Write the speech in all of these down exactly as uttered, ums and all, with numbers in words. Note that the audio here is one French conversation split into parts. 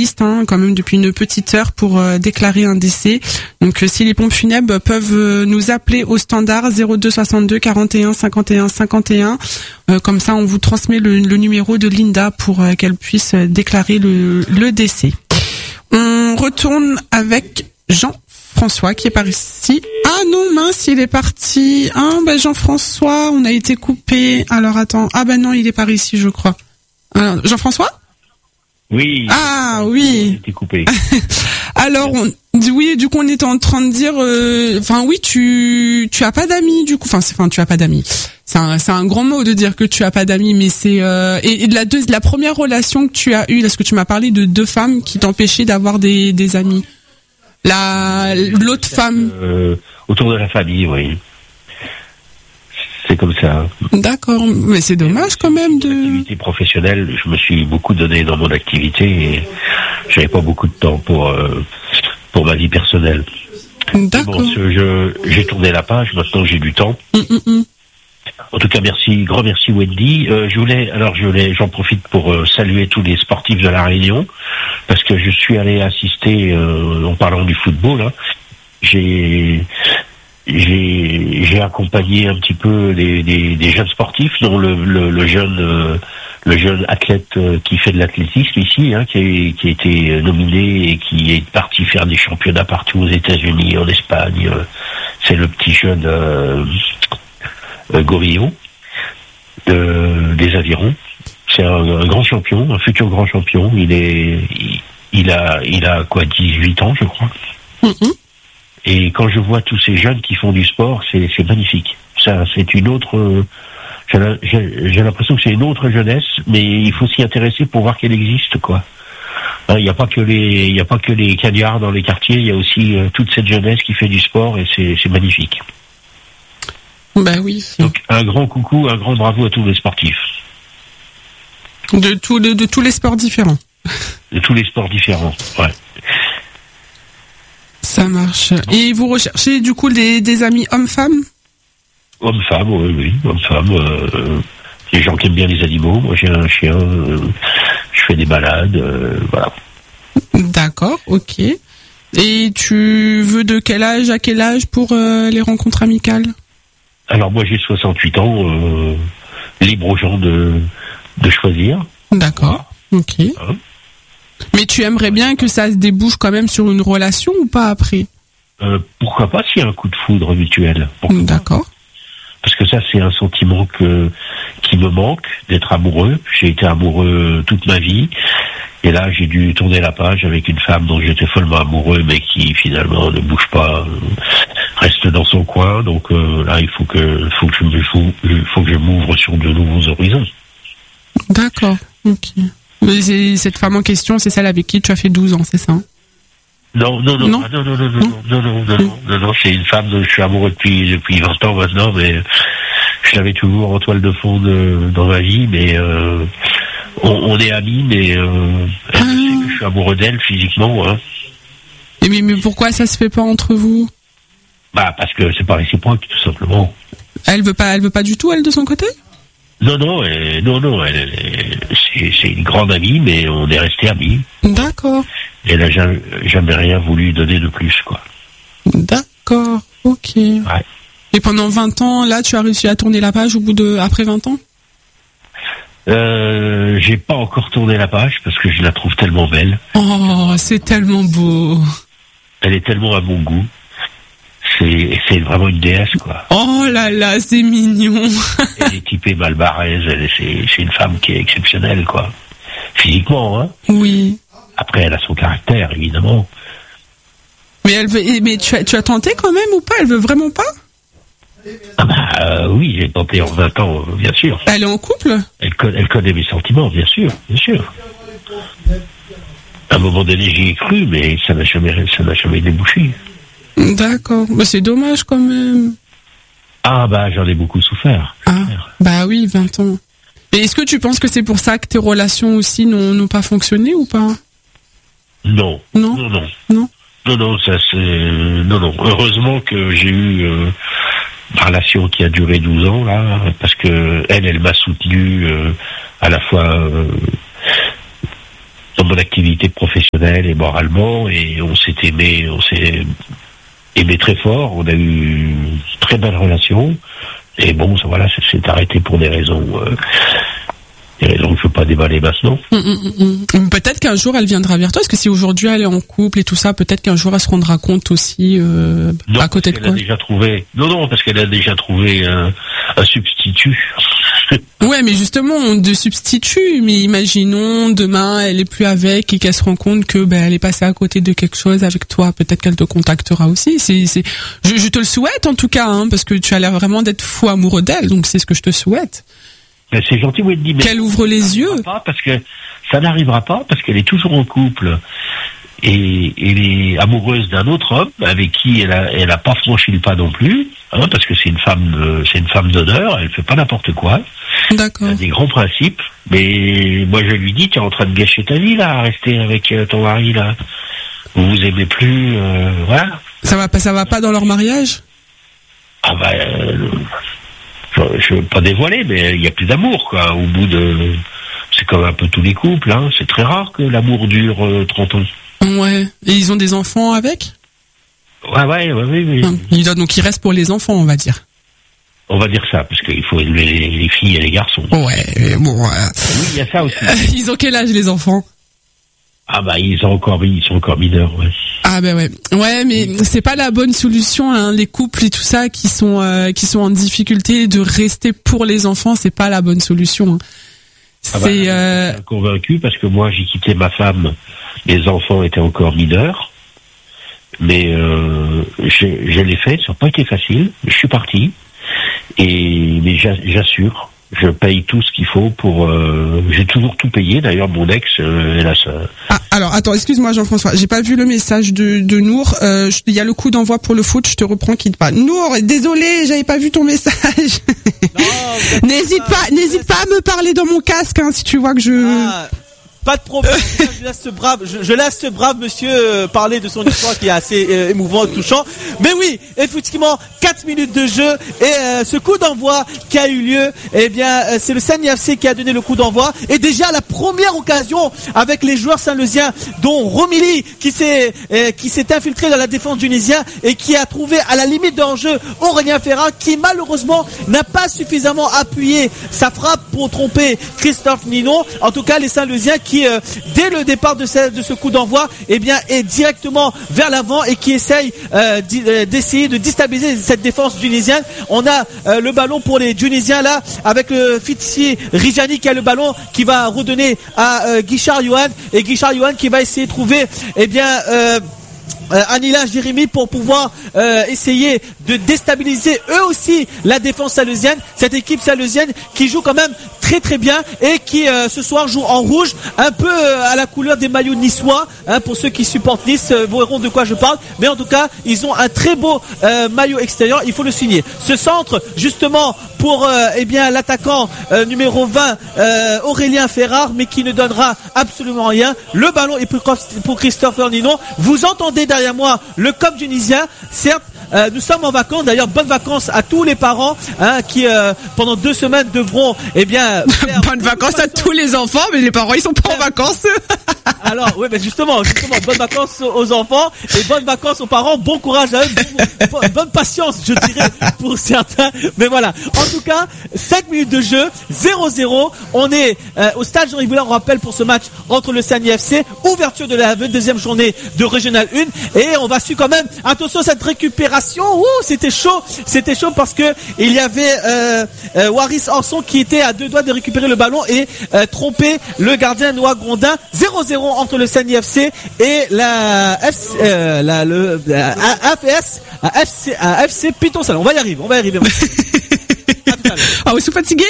liste, hein, quand même depuis une petite heure pour euh, déclarer un décès. Donc, euh, si les pompes funèbres peuvent euh, nous appeler au standard zéro deux soixante-deux quarante et un cinquante et un cinquante et un, euh, comme ça, on vous transmet le, le numéro de Linda pour euh, qu'elle puisse euh, déclarer le, le décès. On retourne avec Jean-François qui est par ici. Ah non, mince, il est parti. Ah, ben Jean-François, on a été coupé. Alors attends. Ah ben non, il est par ici, je crois. Alors, Jean-François ? Oui. Ah oui. Été coupé. Alors on, oui, du coup on était en train de dire, enfin euh, oui, tu tu as pas d'amis du coup, enfin c'est, enfin tu as pas d'amis. C'est un c'est un grand mot de dire que tu as pas d'amis, mais c'est euh, et, et de la deux, la première relation que tu as eue, parce que tu m'as parlé de deux femmes qui t'empêchaient d'avoir des des amis. La l'autre femme. Euh, autour de la famille, oui. C'est comme ça. D'accord, mais c'est dommage quand même de. L'activité professionnelle, je me suis beaucoup donné dans mon activité et j'avais pas beaucoup de temps pour euh, pour ma vie personnelle. D'accord. Bon, je j'ai tourné la page. Maintenant, j'ai du temps. Mm, mm, mm. En tout cas, merci, grand merci Wendy. Euh, je voulais, alors je voulais, j'en profite pour euh, saluer tous les sportifs de la Réunion parce que je suis allé assister, euh, en parlant du football, hein, j'ai J'ai, j'ai accompagné un petit peu les, les, les jeunes sportifs, dont le, le, le jeune, euh, le jeune athlète euh, qui fait de l'athlétisme ici, hein, qui, a, qui a été nominé et qui est parti faire des championnats partout aux États-Unis, en Espagne. Euh, c'est le petit jeune euh, euh, Gorillon de, des avirons. C'est un, un grand champion, un futur grand champion. Il est, il, il a, il a quoi, dix-huit ans, je crois. Mm-hmm. Et quand je vois tous ces jeunes qui font du sport, c'est, c'est magnifique. Ça, c'est une autre. Euh, j'ai, j'ai, j'ai l'impression que c'est une autre jeunesse, mais il faut s'y intéresser pour voir qu'elle existe, quoi. Il hein, n'y a pas que les, il y a pas que les cagnards dans les quartiers. Il y a aussi euh, toute cette jeunesse qui fait du sport et c'est, c'est magnifique. Bah oui. Donc un grand coucou, un grand bravo à tous les sportifs. De tous, de, de tous les sports différents. De tous les sports différents. Ouais. Ça marche. Et vous recherchez du coup des, des amis hommes-femmes ? Hommes-femmes, oui, oui, hommes-femmes. Euh, les gens qui aiment bien les animaux. Moi, j'ai un chien. Euh, je fais des balades. Euh, voilà. D'accord, ok. Et tu veux de quel âge à quel âge pour euh, les rencontres amicales ? Alors moi, j'ai soixante-huit ans. Euh, libre aux gens de de choisir. D'accord. Ok. Hein ? Mais tu aimerais bien que ça se débouche quand même sur une relation ou pas après ? euh, Pourquoi pas s'il y a un coup de foudre mutuel. D'accord. Parce que ça, c'est un sentiment que qui me manque, d'être amoureux. J'ai été amoureux toute ma vie. Et là, j'ai dû tourner la page avec une femme dont j'étais follement amoureux, mais qui finalement ne bouge pas, reste dans son coin. Donc euh, là, il faut que, faut que je me, faut, faut que je m'ouvre sur de nouveaux horizons. D'accord. Ok. Mais c'est, cette femme en question, c'est celle avec qui tu as fait douze ans, c'est ça ? Non, non, non, non, non, non, non, non, non, non, non, non, non, c'est une femme dont je suis amoureux depuis, depuis vingt ans maintenant, mais je l'avais toujours en toile de fond de, dans ma vie, mais euh, on, on est amis, mais euh, elle ah. sait que je suis amoureux d'elle physiquement. Hein. Et mais, mais pourquoi ça se fait pas entre vous ? Bah parce que c'est pas réciproque, tout simplement. Elle veut pas, elle veut pas du tout, elle, de son côté ? Non, non, elle, non, non, elle, elle, c'est, c'est une grande amie, mais on est restés amis. D'accord. Elle n'a jamais, jamais rien voulu donner de plus, quoi. D'accord, ok. Ouais. Et pendant vingt ans, là, tu as réussi à tourner la page au bout de, après vingt ans ? Euh, j'ai pas encore tourné la page parce que je la trouve tellement belle. Oh, c'est tellement beau. Elle est tellement à mon goût. C'est, c'est vraiment une déesse, quoi. Oh là là, c'est mignon. Elle est typée Malbaraise, elle est, c'est, c'est une femme qui est exceptionnelle, quoi. Physiquement, hein. Oui. Après, elle a son caractère, évidemment. Mais elle veut, mais tu as, tu as tenté quand même ou pas ? Elle veut vraiment pas ? Ah bah euh, oui, j'ai tenté en vingt ans, euh, bien sûr. Elle est en couple ? Elle, elle connaît mes sentiments, bien sûr, bien sûr. À un moment donné, j'y ai cru, mais ça n'a jamais, ça n'a jamais débouché. D'accord, mais c'est dommage quand même. Ah bah j'en ai beaucoup souffert. Ah bah oui, vingt ans. Et est-ce que tu penses que c'est pour ça que tes relations aussi n'ont, n'ont pas fonctionné ou pas ? Non. Non. Non, non. Non. Non, non, ça c'est... Non, non. Heureusement que j'ai eu euh, une relation qui a duré douze ans, là, parce que elle, elle m'a soutenu euh, à la fois... Euh, dans mon activité professionnelle et moralement, et on s'est aimé, on s'est aimé très fort. On a eu une très belle relation. Et bon, ça, voilà, ça s'est arrêté pour des raisons, euh, des raisons que je ne peux pas déballer maintenant. Mmh, mmh, mmh. Peut-être qu'un jour elle viendra vers toi, parce que si aujourd'hui elle est en couple et tout ça, peut-être qu'un jour elle se rendra compte aussi euh, non, à côté de quoi. A déjà trouvé. Non, non, parce qu'elle a déjà trouvé un, un substitut. Ouais, mais justement, de substitut, mais imaginons demain elle est plus avec et qu'elle se rend compte que ben elle est passée à côté de quelque chose avec toi, peut-être qu'elle te contactera aussi. C'est, c'est, je, je te le souhaite en tout cas, hein, parce que tu as l'air vraiment d'être fou amoureux d'elle, donc c'est ce que je te souhaite. Ben, c'est gentil, Wendy, mais qu'elle ouvre les yeux. Pas parce que ça n'arrivera pas, parce qu'elle est toujours en couple et elle est amoureuse d'un autre homme avec qui elle a, elle a pas franchi le pas non plus, hein, parce que c'est une femme, euh, c'est une femme d'honneur, elle fait pas n'importe quoi. D'accord. Elle a des grands principes, mais moi je lui dis, tu es en train de gâcher ta vie là, à rester avec euh, ton mari là. Vous vous aimez plus, euh, voilà. Ça va pas, ça va pas dans leur mariage? Ah bah, euh, je, je veux pas dévoiler, mais il y a plus d'amour quoi. Au bout de, c'est comme un peu tous les couples, hein. C'est très rare que l'amour dure euh, trente ans. Ouais. Et ils ont des enfants avec? Ouais, ouais, ouais, ouais, ouais. Il doit, donc il reste pour les enfants, on va dire. On va dire ça, parce qu'il faut élever les, les filles et les garçons. Ouais, bon. Euh... Oui, il y a ça aussi. Ils ont quel âge les enfants? Ah bah ils sont encore, ils sont encore mineurs, ouais. Ah ben ouais, ouais, mais c'est pas la bonne solution, hein. Les couples et tout ça qui sont euh, qui sont en difficulté de rester pour les enfants, c'est pas la bonne solution. Hein. Ah bah, c'est euh... je suis convaincu parce que moi j'ai quitté ma femme, les enfants étaient encore mineurs, mais euh, je, je l'ai fait, ça n'a pas été facile. Je suis parti et mais j'assure. Je paye tout ce qu'il faut pour. Euh, j'ai toujours tout payé. D'ailleurs, mon ex, euh, elle a ça. Ah, alors attends, excuse-moi Jean-François, j'ai pas vu le message de, de Nour. Il euh, y a le coup d'envoi pour le foot. Je te reprends, quitte pas. Nour, désolé, j'avais pas vu ton message. Non, n'hésite pas, n'hésite pas à me parler dans mon casque hein, si tu vois que je. Ah. Pas de problème. je laisse ce brave, je, je laisse ce brave monsieur euh, parler de son histoire qui est assez euh, émouvant et touchant. Mais oui, effectivement, quatre minutes de jeu et euh, ce coup d'envoi qui a eu lieu, eh bien, euh, c'est le Sani F C qui a donné le coup d'envoi. Et déjà la première occasion avec les joueurs saint-leusiens, dont Romilly qui s'est euh, qui s'est infiltré dans la défense tunisienne et qui a trouvé à la limite de hors-jeu Aurélien Ferrat, qui malheureusement n'a pas suffisamment appuyé sa frappe pour tromper Christophe Ninon. En tout cas, les Saint-Leusiens qui qui euh, dès le départ de ce, de ce coup d'envoi eh bien, est directement vers l'avant et qui essaye euh, d'essayer de déstabiliser cette défense tunisienne. On a euh, le ballon pour les Tunisiens là avec le Fitsi Rijani qui a le ballon qui va redonner à euh, Guichard Yohan et Guichard Yohan qui va essayer de trouver eh bien euh, Euh, Anila Jérémy pour pouvoir euh, essayer de déstabiliser eux aussi la défense sahleusienne, cette équipe sahleusienne qui joue quand même très très bien et qui euh, ce soir joue en rouge, un peu euh, à la couleur des maillots niçois, hein, pour ceux qui supportent Nice euh, verront de quoi je parle, mais en tout cas ils ont un très beau euh, maillot extérieur, il faut le signer. Ce centre justement pour euh, eh bien l'attaquant euh, numéro vingt euh, Aurélien Ferrard, mais qui ne donnera absolument rien. Le ballon est pour, pour Christopher Ninon. Vous entendez derrière moi le C O P tunisien, certes. Euh, nous sommes en vacances, d'ailleurs bonnes vacances à tous les parents hein, qui euh, pendant deux semaines devront eh bien bonnes vacances à tous les enfants, mais les parents ils sont pas en vacances. Alors oui, mais justement, justement bonnes vacances aux enfants et bonnes vacances aux parents. Bon courage à eux, bon, bonne patience, je dirais pour certains. Mais voilà. En tout cas, cinq minutes de jeu, zéro zéro. On est euh, au stade Jean Rivoula, on rappelle pour ce match entre le Sani F C, ouverture de la deuxième journée de Régional un, et on va suivre quand même. Attention cette récupération. Ouh, c'était chaud, c'était chaud parce que il y avait euh, euh, Waris Orson qui était à deux doigts de récupérer le ballon et euh, tromper le gardien Noah Grondin. zéro zéro entre le Sani F C et la F C, euh, la, le, la, A F S, à F C, à F C Piton Salon. On va y arriver, on va y arriver. Ah, vous êtes fatigué?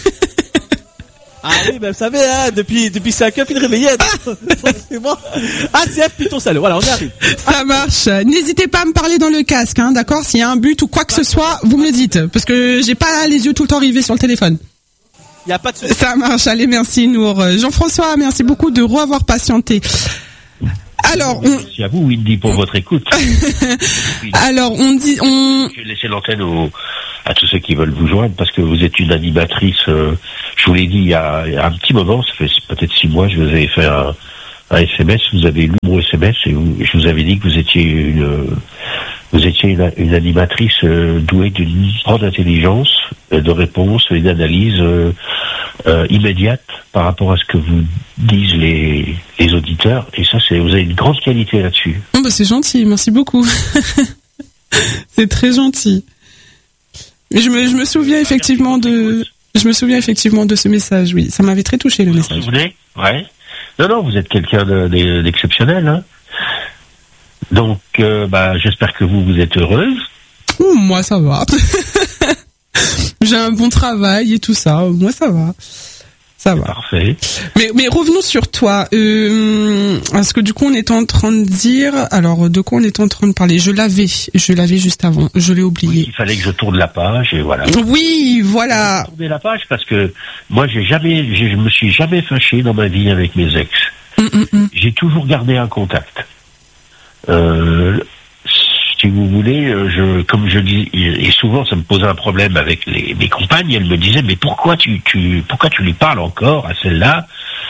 Ah oui, ben vous savez, hein, depuis depuis cinq heures, il réveillait. Forcément. A C F Piton Salon. Voilà, on y arrive. Ça marche. N'hésitez pas à me parler dans le casque, hein, d'accord? S'il y a un but ou quoi que ce soit, vous me le dites, parce que j'ai pas les yeux tout le temps rivés sur le téléphone. Il y a pas de souci. Ça marche. Allez, merci Nour. Jean-François, merci beaucoup de re-avoir patienté. Alors, on... merci à vous, Wendy, pour votre écoute. Alors, on dit, on. Je vais laisser l'antenne au, à tous ceux qui veulent vous joindre parce que vous êtes une animatrice. Euh, je vous l'ai dit il y, a, il y a un petit moment, ça fait peut-être six mois, je vous avais fait un, un S M S, vous avez lu mon S M S et vous, je vous avais dit que vous étiez une, vous étiez une, une animatrice euh, douée d'une grande intelligence euh, de réponse et d'analyse euh, euh, immédiate par rapport à ce que vous disent les, les auditeurs. Et ça, c'est, vous avez une grande qualité là-dessus. Oh bah c'est gentil, merci beaucoup. C'est très gentil. Mais je me, je me souviens effectivement de, je me souviens effectivement de ce message. Oui, ça m'avait très touché le message. Vous vous souvenez ? Ouais. Non, non, vous êtes quelqu'un de, de, d'exceptionnel, hein. Donc, euh, bah, j'espère que vous, vous êtes heureuse. Ouh, moi, ça va. J'ai un bon travail et tout ça. Moi, ça va. Ça va. Parfait. Mais, mais revenons sur toi. Euh, parce que du coup, on était en train de dire... Alors, de quoi on était en train de parler ? Je l'avais. Je l'avais juste avant. Je l'ai oublié. Oui, il fallait que je tourne la page et voilà. Oui, voilà. Tourner la page parce que moi, j'ai jamais, j'ai, je me suis jamais fâché dans ma vie avec mes ex. Mm, mm, mm. J'ai toujours gardé un contact. Euh, si vous voulez, je, comme je dis, et souvent ça me posait un problème avec les, mes compagnes, elles me disaient mais pourquoi tu, tu, pourquoi tu lui parles encore à celle-là ?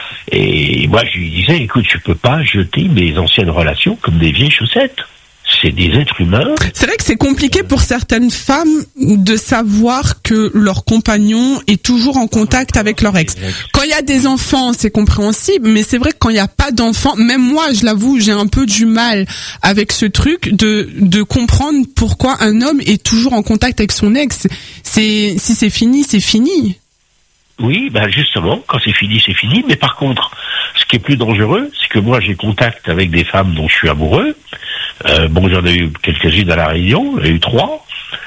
Et moi je lui disais écoute, je peux pas jeter mes anciennes relations comme des vieilles chaussettes. C'est des êtres humains. C'est vrai que c'est compliqué pour certaines femmes de savoir que leur compagnon est toujours en contact avec leur ex. Quand il y a des enfants, c'est compréhensible, mais c'est vrai que quand il n'y a pas d'enfants, même moi, je l'avoue, j'ai un peu du mal avec ce truc de de comprendre pourquoi un homme est toujours en contact avec son ex. C'est si c'est fini, c'est fini. Oui, ben justement, quand c'est fini, c'est fini. Mais par contre, ce qui est plus dangereux, c'est que moi, j'ai contact avec des femmes dont je suis amoureux. Euh, bon, j'en ai eu quelques-unes à La Réunion, il y en a eu trois.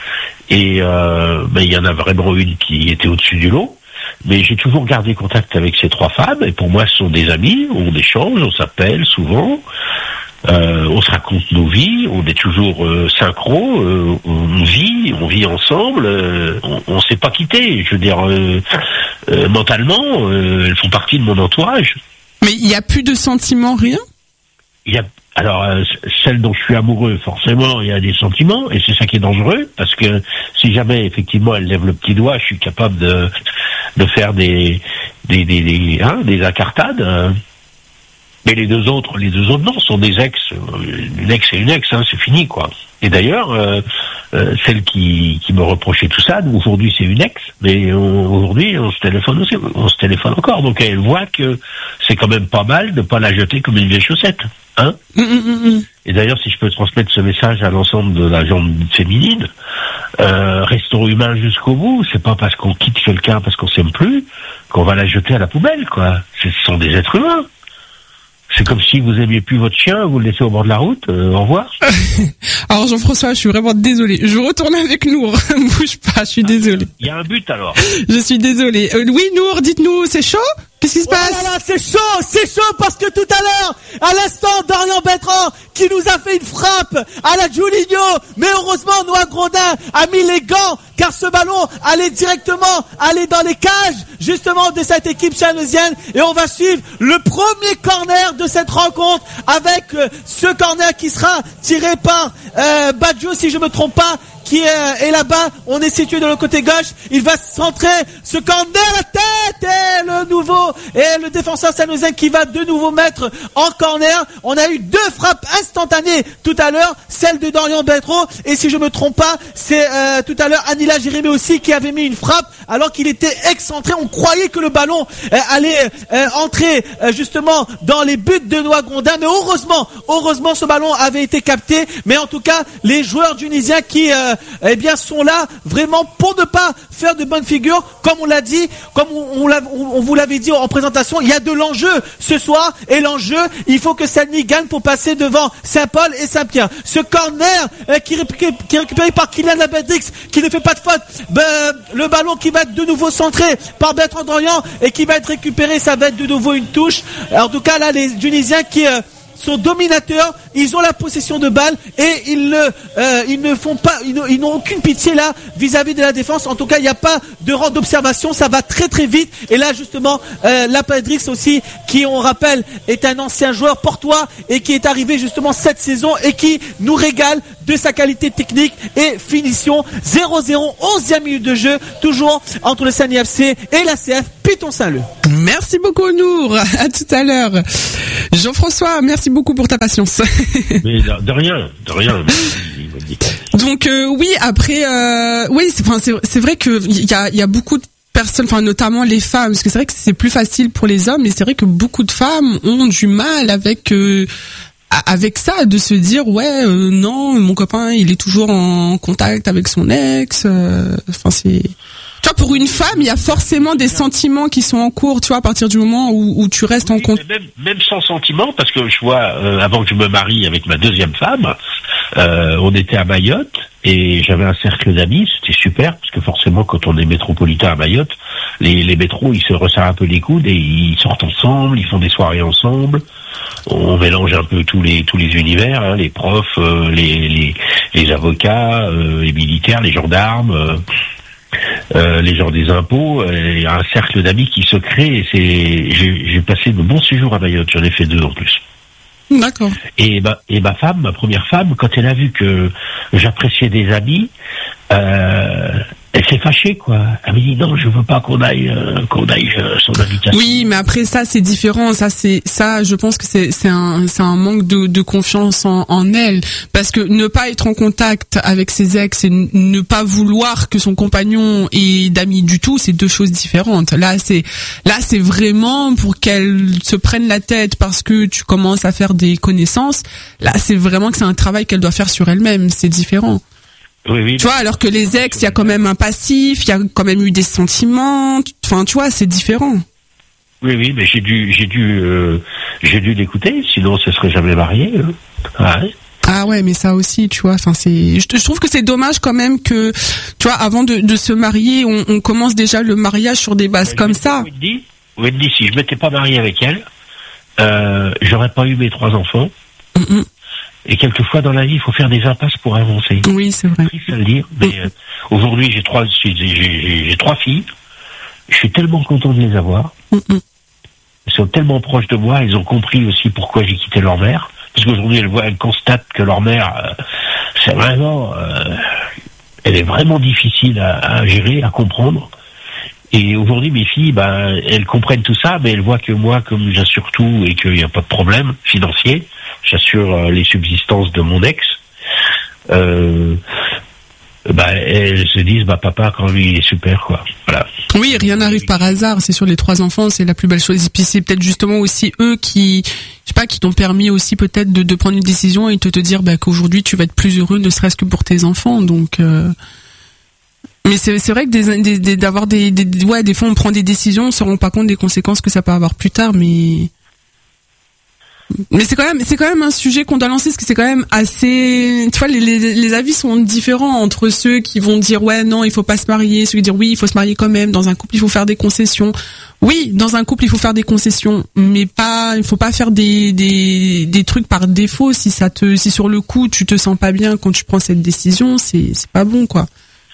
Et euh, ben, il y en a vraiment une qui était au-dessus du lot. Mais j'ai toujours gardé contact avec ces trois femmes. Et pour moi, ce sont des amis. On échange, on s'appelle souvent. Euh, on se raconte nos vies, on est toujours euh, synchro, euh, on vit, on vit ensemble, euh, on, on s'est pas quitté. Je veux dire, euh, euh, mentalement, euh, elles font partie de mon entourage. Mais il n'y a plus de sentiments, rien ? Il y a, alors, euh, celle dont je suis amoureux, forcément, il y a des sentiments, et c'est ça qui est dangereux, parce que si jamais, effectivement, elle lève le petit doigt, je suis capable de de faire des des des, des, hein, des incartades. Hein. Mais les deux autres, les deux autres non, sont des ex. Une ex et une ex, hein, c'est fini, quoi. Et d'ailleurs, euh, euh, celle qui, qui me reprochait tout ça, aujourd'hui c'est une ex, mais on, aujourd'hui on se téléphone aussi, on se téléphone encore. Donc elle voit que c'est quand même pas mal de pas la jeter comme une vieille chaussette, hein. Mmh, mmh, mmh. Et d'ailleurs, si je peux transmettre ce message à l'ensemble de la gente féminine, euh, restons humains jusqu'au bout. C'est pas parce qu'on quitte quelqu'un parce qu'on s'aime plus qu'on va la jeter à la poubelle, quoi. Ce sont des êtres humains. C'est comme si vous aimiez plus votre chien, vous le laissez au bord de la route, euh, au revoir. Alors Jean-François, je suis vraiment désolée. Je retourne avec Nour. Bouge pas, je suis désolée. Il y a un but alors. Je suis désolée. Euh, oui Nour, dites-nous, c'est chaud ? Qu'est-ce qui se passe ? Oh là là, c'est chaud, c'est chaud parce que tout à l'heure, à l'instant, Dorian Bertrand qui nous a fait une frappe à la Julinho, mais heureusement Noah Grondin a mis les gants car ce ballon allait directement aller dans les cages justement de cette équipe chaleusienne et on va suivre le premier corner de cette rencontre avec euh, ce corner qui sera tiré par euh, Badjo si je me trompe pas, qui est, est là-bas, on est situé de l'autre côté gauche, il va centrer ce corner à la tête et le nouveau, et le défenseur saint-louisien qui va de nouveau mettre en corner. On a eu deux frappes instantanées tout à l'heure, celle de Dorian Bertrand et si je me trompe pas, c'est euh, tout à l'heure Anila Jérémy aussi qui avait mis une frappe alors qu'il était excentré. On croyait que le ballon euh, allait euh, entrer euh, justement dans les buts de Noah Grondin, mais heureusement, heureusement ce ballon avait été capté. Mais en tout cas, les joueurs tunisiens qui euh, eh bien sont là vraiment pour ne pas faire de bonnes figures, comme on l'a dit, comme on, on, l'a, on, on vous l'avait dit en présentation, il y a de l'enjeu ce soir et l'enjeu, il faut que Saint-Denis gagne pour passer devant Saint-Paul et Saint-Pierre. Ce corner euh, qui, qui est récupéré par Kylian Labadrix, qui ne fait pas de faute, ben, le ballon qui va être de nouveau centré par Bertrand Dorian et qui va être récupéré, ça va être de nouveau une touche. Alors, en tout cas là, les Tunisiens qui euh, sont dominateurs, ils ont la possession de balle et ils ne, euh, ils ne font pas, ils, ne, ils n'ont aucune pitié là vis-à-vis de la défense. En tout cas, il n'y a pas de rang d'observation, ça va très très vite. Et là, justement, euh, Lapadrix aussi, qui on rappelle est un ancien joueur portois et qui est arrivé justement cette saison et qui nous régale de sa qualité technique et finition. zéro zéro, onzième minute de jeu, toujours entre le S A N I F C et l'A C F Piton-Saint-Leu. Merci beaucoup Nour, à tout à l'heure. Jean-François, merci beaucoup pour ta patience. Mais de, de rien, de rien. Donc euh, oui, après, euh, oui, c'est, enfin, c'est, c'est vrai que il y a, il y a beaucoup de personnes, enfin notamment les femmes, parce que c'est vrai que c'est plus facile pour les hommes, mais c'est vrai que beaucoup de femmes ont du mal avec euh, avec ça, de se dire ouais, euh, non, mon copain, il est toujours en contact avec son ex. Euh, enfin c'est Tu vois, pour une femme, il y a forcément des sentiments qui sont en cours, tu vois, à partir du moment où, où tu restes oui, en contact. Même, même sans sentiment, parce que je vois, euh, avant que je me marie avec ma deuxième femme, euh, on était à Mayotte, et j'avais un cercle d'amis, c'était super, parce que forcément, quand on est métropolitain à Mayotte, les, les métros, ils se resserrent un peu les coudes, et ils sortent ensemble, ils font des soirées ensemble, on mélange un peu tous les tous les univers, hein, les profs, euh, les, les les avocats, euh, les militaires, les gendarmes, euh, euh, les gens des impôts. Il y a un cercle d'amis qui se crée. Et c'est j'ai, j'ai passé de bons séjours à Mayotte. J'en ai fait deux en plus. D'accord. Et ma et ma femme, ma première femme, quand elle a vu que j'appréciais des amis, euh, elle s'est fâchée, quoi. Elle m'a dit non, je veux pas qu'on aille, euh, qu'on aille euh, son invitation. Oui, mais après ça, c'est différent. Ça, c'est ça. Je pense que c'est c'est un c'est un manque de de confiance en en elle, parce que ne pas être en contact avec ses ex et ne pas vouloir que son compagnon ait d'amis du tout, c'est deux choses différentes. Là, c'est là, c'est vraiment pour qu'elle se prenne la tête parce que tu commences à faire des connaissances. Là, c'est vraiment que c'est un travail qu'elle doit faire sur elle-même. C'est différent. Oui, oui. Tu vois, alors que les ex, il y a quand même un passif, il y a quand même eu des sentiments. Enfin, tu vois, c'est différent. Oui, oui, mais j'ai dû, j'ai dû, euh, j'ai dû l'écouter, sinon ce serait jamais marié. Hein. Ah, ouais. Ah ouais, mais ça aussi, tu vois. Enfin, c'est. Je, je trouve que c'est dommage quand même que, tu vois, avant de, de se marier, on, on commence déjà le mariage sur des bases mais comme ça. Wendy, Wendy, si je m'étais pas marié avec elle, euh, j'aurais pas eu mes trois enfants. Mm-mm. Et quelquefois dans la vie, il faut faire des impasses pour avancer. Oui, c'est vrai. C'est triste à le dire, mais euh, aujourd'hui j'ai trois, j'ai, j'ai, j'ai trois filles. Je suis tellement content de les avoir. Mm-mm. Elles sont tellement proches de moi. Elles ont compris aussi pourquoi j'ai quitté leur mère. Parce qu'aujourd'hui, elles voient, elles constatent que leur mère, euh, c'est vraiment, euh, elle est vraiment difficile à, à gérer, à comprendre. Et aujourd'hui, mes filles, ben, elles comprennent tout ça, mais elles voient que moi, comme j'assure tout et qu'il n'y a pas de problème financier, j'assure euh, les subsistances de mon ex, euh, bah, elles se disent, bah, papa, quand lui, il est super, quoi. Voilà. Oui, rien n'arrive par hasard. C'est sûr, les trois enfants, c'est la plus belle chose. Et puis c'est peut-être justement aussi eux qui, je sais pas, qui t'ont permis aussi peut-être de, de prendre une décision et de te dire, bah, qu'aujourd'hui tu vas être plus heureux, ne serait-ce que pour tes enfants. Donc, euh... mais c'est, c'est vrai que des, des, des, d'avoir des, des, ouais, des fois on prend des décisions, on se rend pas compte des conséquences que ça peut avoir plus tard, mais. Mais c'est quand même, c'est quand même un sujet qu'on doit lancer, parce que c'est quand même assez, tu vois, les, les, les avis sont différents entre ceux qui vont dire ouais, non, il faut pas se marier, ceux qui disent oui, il faut se marier quand même, dans un couple, il faut faire des concessions. Oui, dans un couple, il faut faire des concessions, mais pas, il faut pas faire des, des, des trucs par défaut. Si ça te, si sur le coup, tu te sens pas bien quand tu prends cette décision, c'est, c'est pas bon, quoi.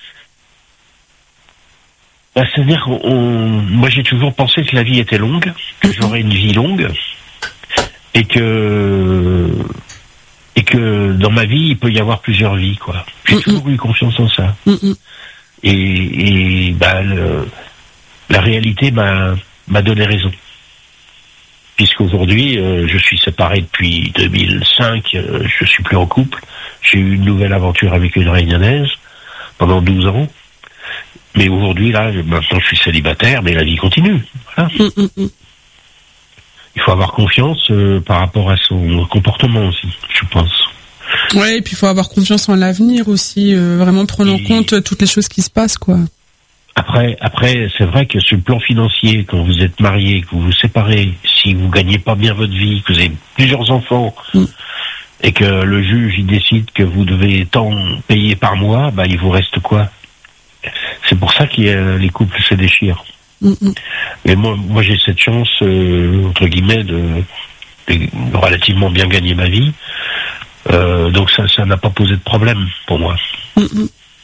Bah, c'est-à-dire qu'on, moi j'ai toujours pensé que la vie était longue, que j'aurais une vie longue. Et que et que dans ma vie il peut y avoir plusieurs vies, quoi. J'ai mm-hmm. toujours eu confiance en ça. Mm-hmm. Et, et bah le, la réalité m'a m'a donné raison. Puisqu'aujourd'hui euh, je suis séparé depuis deux mille cinq, euh, je suis plus en couple. J'ai eu une nouvelle aventure avec une Réunionnaise pendant douze ans. Mais aujourd'hui là, maintenant je suis célibataire, mais la vie continue. Voilà. Mm-hmm. Il faut avoir confiance euh, par rapport à son comportement aussi, je pense. Ouais, et puis il faut avoir confiance en l'avenir aussi, euh, vraiment prendre et en compte toutes les choses qui se passent, quoi. Après, après, c'est vrai que sur le plan financier, quand vous êtes marié, que vous vous séparez, si vous gagnez pas bien votre vie, que vous avez plusieurs enfants, mm. et que le juge il décide que vous devez tant payer par mois, bah il vous reste quoi? C'est pour ça que euh, les couples se déchirent. Mm-mm. Mais moi, moi j'ai cette chance euh, entre guillemets de j'ai relativement bien gagné ma vie. Euh, donc ça, ça n'a pas posé de problème pour moi. Mm-hmm.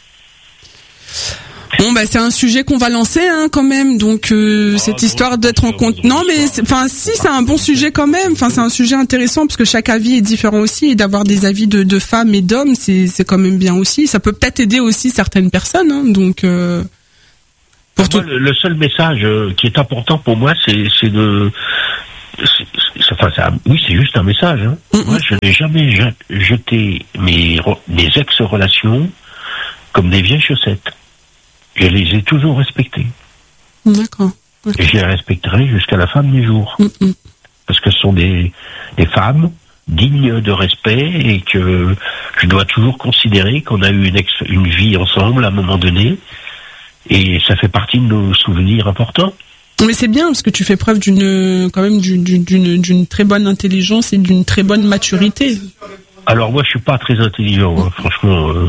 Bon bah c'est un sujet qu'on va lancer hein, quand même, donc euh, ah, cette histoire d'être en compte. Non mais enfin si c'est un bon sujet quand même. Enfin c'est un sujet intéressant parce que chaque avis est différent aussi et d'avoir des avis de, de femmes et d'hommes c'est c'est quand même bien aussi. Ça peut peut-être aider aussi certaines personnes. Hein, donc euh, pour tout... moi, le, le seul message euh, qui est important pour moi c'est c'est de c'est, c'est, enfin ça, oui c'est juste un message. Hein. Mm-hmm. Moi je n'ai jamais jeté mes mes ex-relations comme des vieilles chaussettes. Je les ai toujours respectés. D'accord. Okay. Et je les respecterai jusqu'à la fin de mes jours. Mm-mm. Parce que ce sont des, des femmes dignes de respect et que je dois toujours considérer qu'on a eu une, ex, une vie ensemble à un moment donné. Et ça fait partie de nos souvenirs importants. Mais c'est bien parce que tu fais preuve d'une, quand même, d'une, d'une, d'une très bonne intelligence et d'une très bonne maturité. Alors moi, je suis pas très intelligent, hein, franchement. Euh...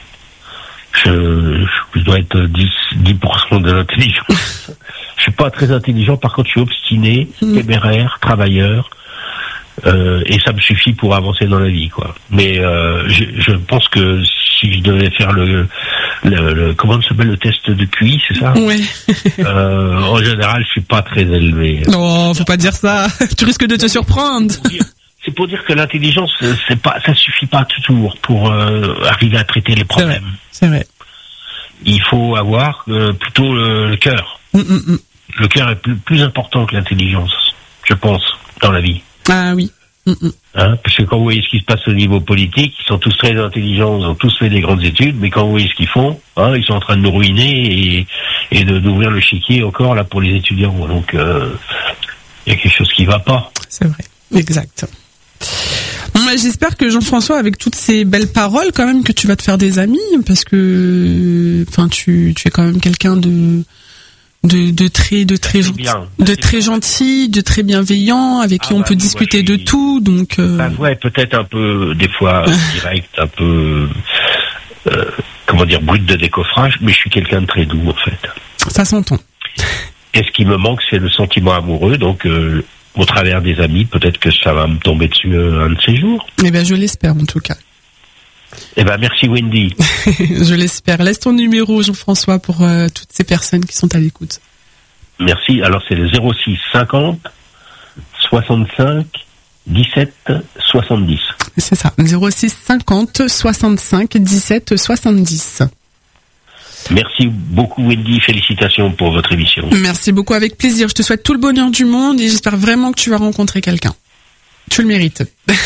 Je, je dois être dix, dix pour cent de l'intelligence. Je suis pas très intelligent, par contre je suis obstiné, mmh. téméraire, travailleur, euh, et ça me suffit pour avancer dans la vie, quoi. Mais euh, je, je pense que si je devais faire le, le, le comment ça s'appelle le test de Q I, c'est ça? Oui. euh, en général, je suis pas très élevé. Non, faut pas dire ça. Tu risques de te surprendre. C'est pour dire que l'intelligence, c'est pas, ça suffit pas toujours pour euh, arriver à traiter les problèmes. C'est vrai. C'est vrai. Il faut avoir euh, plutôt le, le cœur. Mm, mm, mm. Le cœur est plus, plus important que l'intelligence, je pense, dans la vie. Ah oui. Mm, mm. Hein, parce que quand vous voyez ce qui se passe au niveau politique, ils sont tous très intelligents, ils ont tous fait des grandes études, mais quand vous voyez ce qu'ils font, hein, ils sont en train de nous ruiner et, et de, d'ouvrir le chéquier encore là pour les étudiants. Donc, il euh, y a quelque chose qui va pas. C'est vrai. Exact. Bon, bah, j'espère que Jean-François, avec toutes ces belles paroles, quand même, que tu vas te faire des amis, parce que, enfin, tu, tu es quand même quelqu'un de, de, de très, de très, gentil, de très gentil, de très bienveillant, avec ah qui on bah, peut discuter suis... de tout, donc. Euh... Bah, ouais, peut-être un peu, des fois direct, un peu, euh, comment dire, brut de décoffrage, mais je suis quelqu'un de très doux, en fait. Ça s'entend. Et ce qui me manque, c'est le sentiment amoureux, donc. Euh, Au travers des amis, peut-être que ça va me tomber dessus un de ces jours. Eh ben, je l'espère, en tout cas. Eh ben, merci Wendy. Je l'espère. Laisse ton numéro, Jean-François, pour euh, toutes ces personnes qui sont à l'écoute. Merci. Alors, c'est le zéro six cinquante soixante-cinq dix-sept soixante-dix. C'est ça. zéro six cinquante soixante-cinq dix-sept soixante-dix. Merci beaucoup Wendy, félicitations pour votre émission. Merci beaucoup, avec plaisir. Je te souhaite tout le bonheur du monde et j'espère vraiment que tu vas rencontrer quelqu'un. Tu le mérites.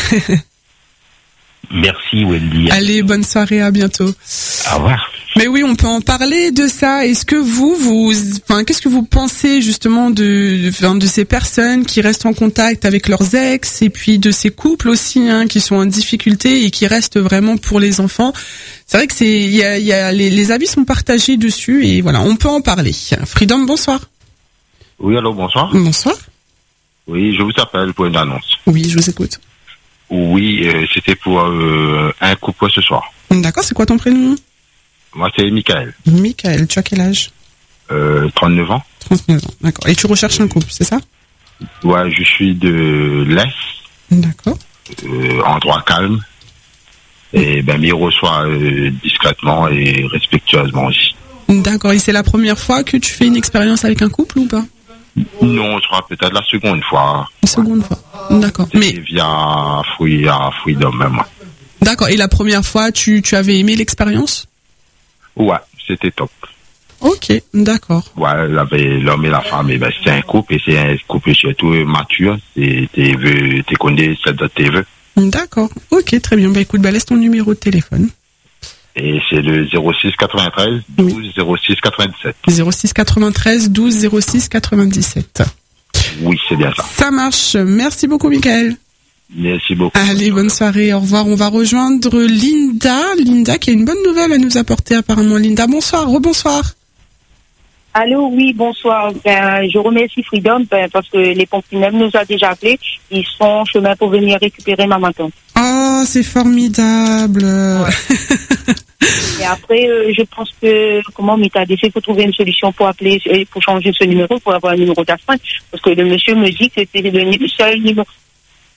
Merci Wendy. Allez, bonne soirée, à bientôt. Au revoir. Mais oui, on peut en parler de ça. Est-ce que vous, vous, enfin, qu'est-ce que vous pensez justement de, de, de ces personnes qui restent en contact avec leurs ex et puis de ces couples aussi, hein, qui sont en difficulté et qui restent vraiment pour les enfants? C'est vrai que c'est, il y a, il y a les, les avis sont partagés dessus et voilà, on peut en parler. Freedom, bonsoir. Oui, allô, bonsoir. Bonsoir. Oui, je vous appelle pour une annonce. Oui, je vous écoute. Oui, euh, c'était pour euh, un couple ce soir. D'accord, c'est quoi ton prénom? Moi, c'est Michael. Michael, tu as quel âge? euh, trente-neuf ans. trente-neuf ans, d'accord. Et tu recherches un couple, c'est ça? Ouais, je suis de l'Est. D'accord. Euh, endroit calme. Et ben, il reçoit euh, discrètement et respectueusement aussi. D'accord. Et c'est la première fois que tu fais une expérience avec un couple ou pas? Non, ce sera peut-être la seconde fois. La seconde fois. D'accord. Mais via Free, à Freedom même. D'accord. Et la première fois, tu, tu avais aimé l'expérience? Ouais, c'était top. Ok, d'accord. Ouais, l'homme et la femme, et ben, c'est un couple, et c'est un couple surtout mature. Tu connais celle de tes vœux. D'accord, ok, très bien. Bah écoute, bah laisse ton numéro de téléphone. Et c'est le zéro six quatre-vingt-treize douze zéro six quatre-vingt-dix-sept. zéro six quatre-vingt-treize douze zéro six quatre-vingt-dix-sept. Oui, c'est bien ça. Ça marche. Merci beaucoup, Michael. Merci beaucoup. Allez, bonne soirée, au revoir. On va rejoindre Linda. Linda qui a une bonne nouvelle à nous apporter apparemment. Linda, bonsoir, rebonsoir. Allô, oui, bonsoir. Ben, je remercie Freedom ben, parce que les pompes funèbres nous a déjà appelés. Ils sont en chemin pour venir récupérer ma maman. Oh, c'est formidable. Ouais. Et après, euh, je pense que, comment, Mita, il faut trouver une solution pour appeler, pour changer ce numéro, pour avoir un numéro d'astreinte. Parce que le monsieur me dit que c'était le seul numéro.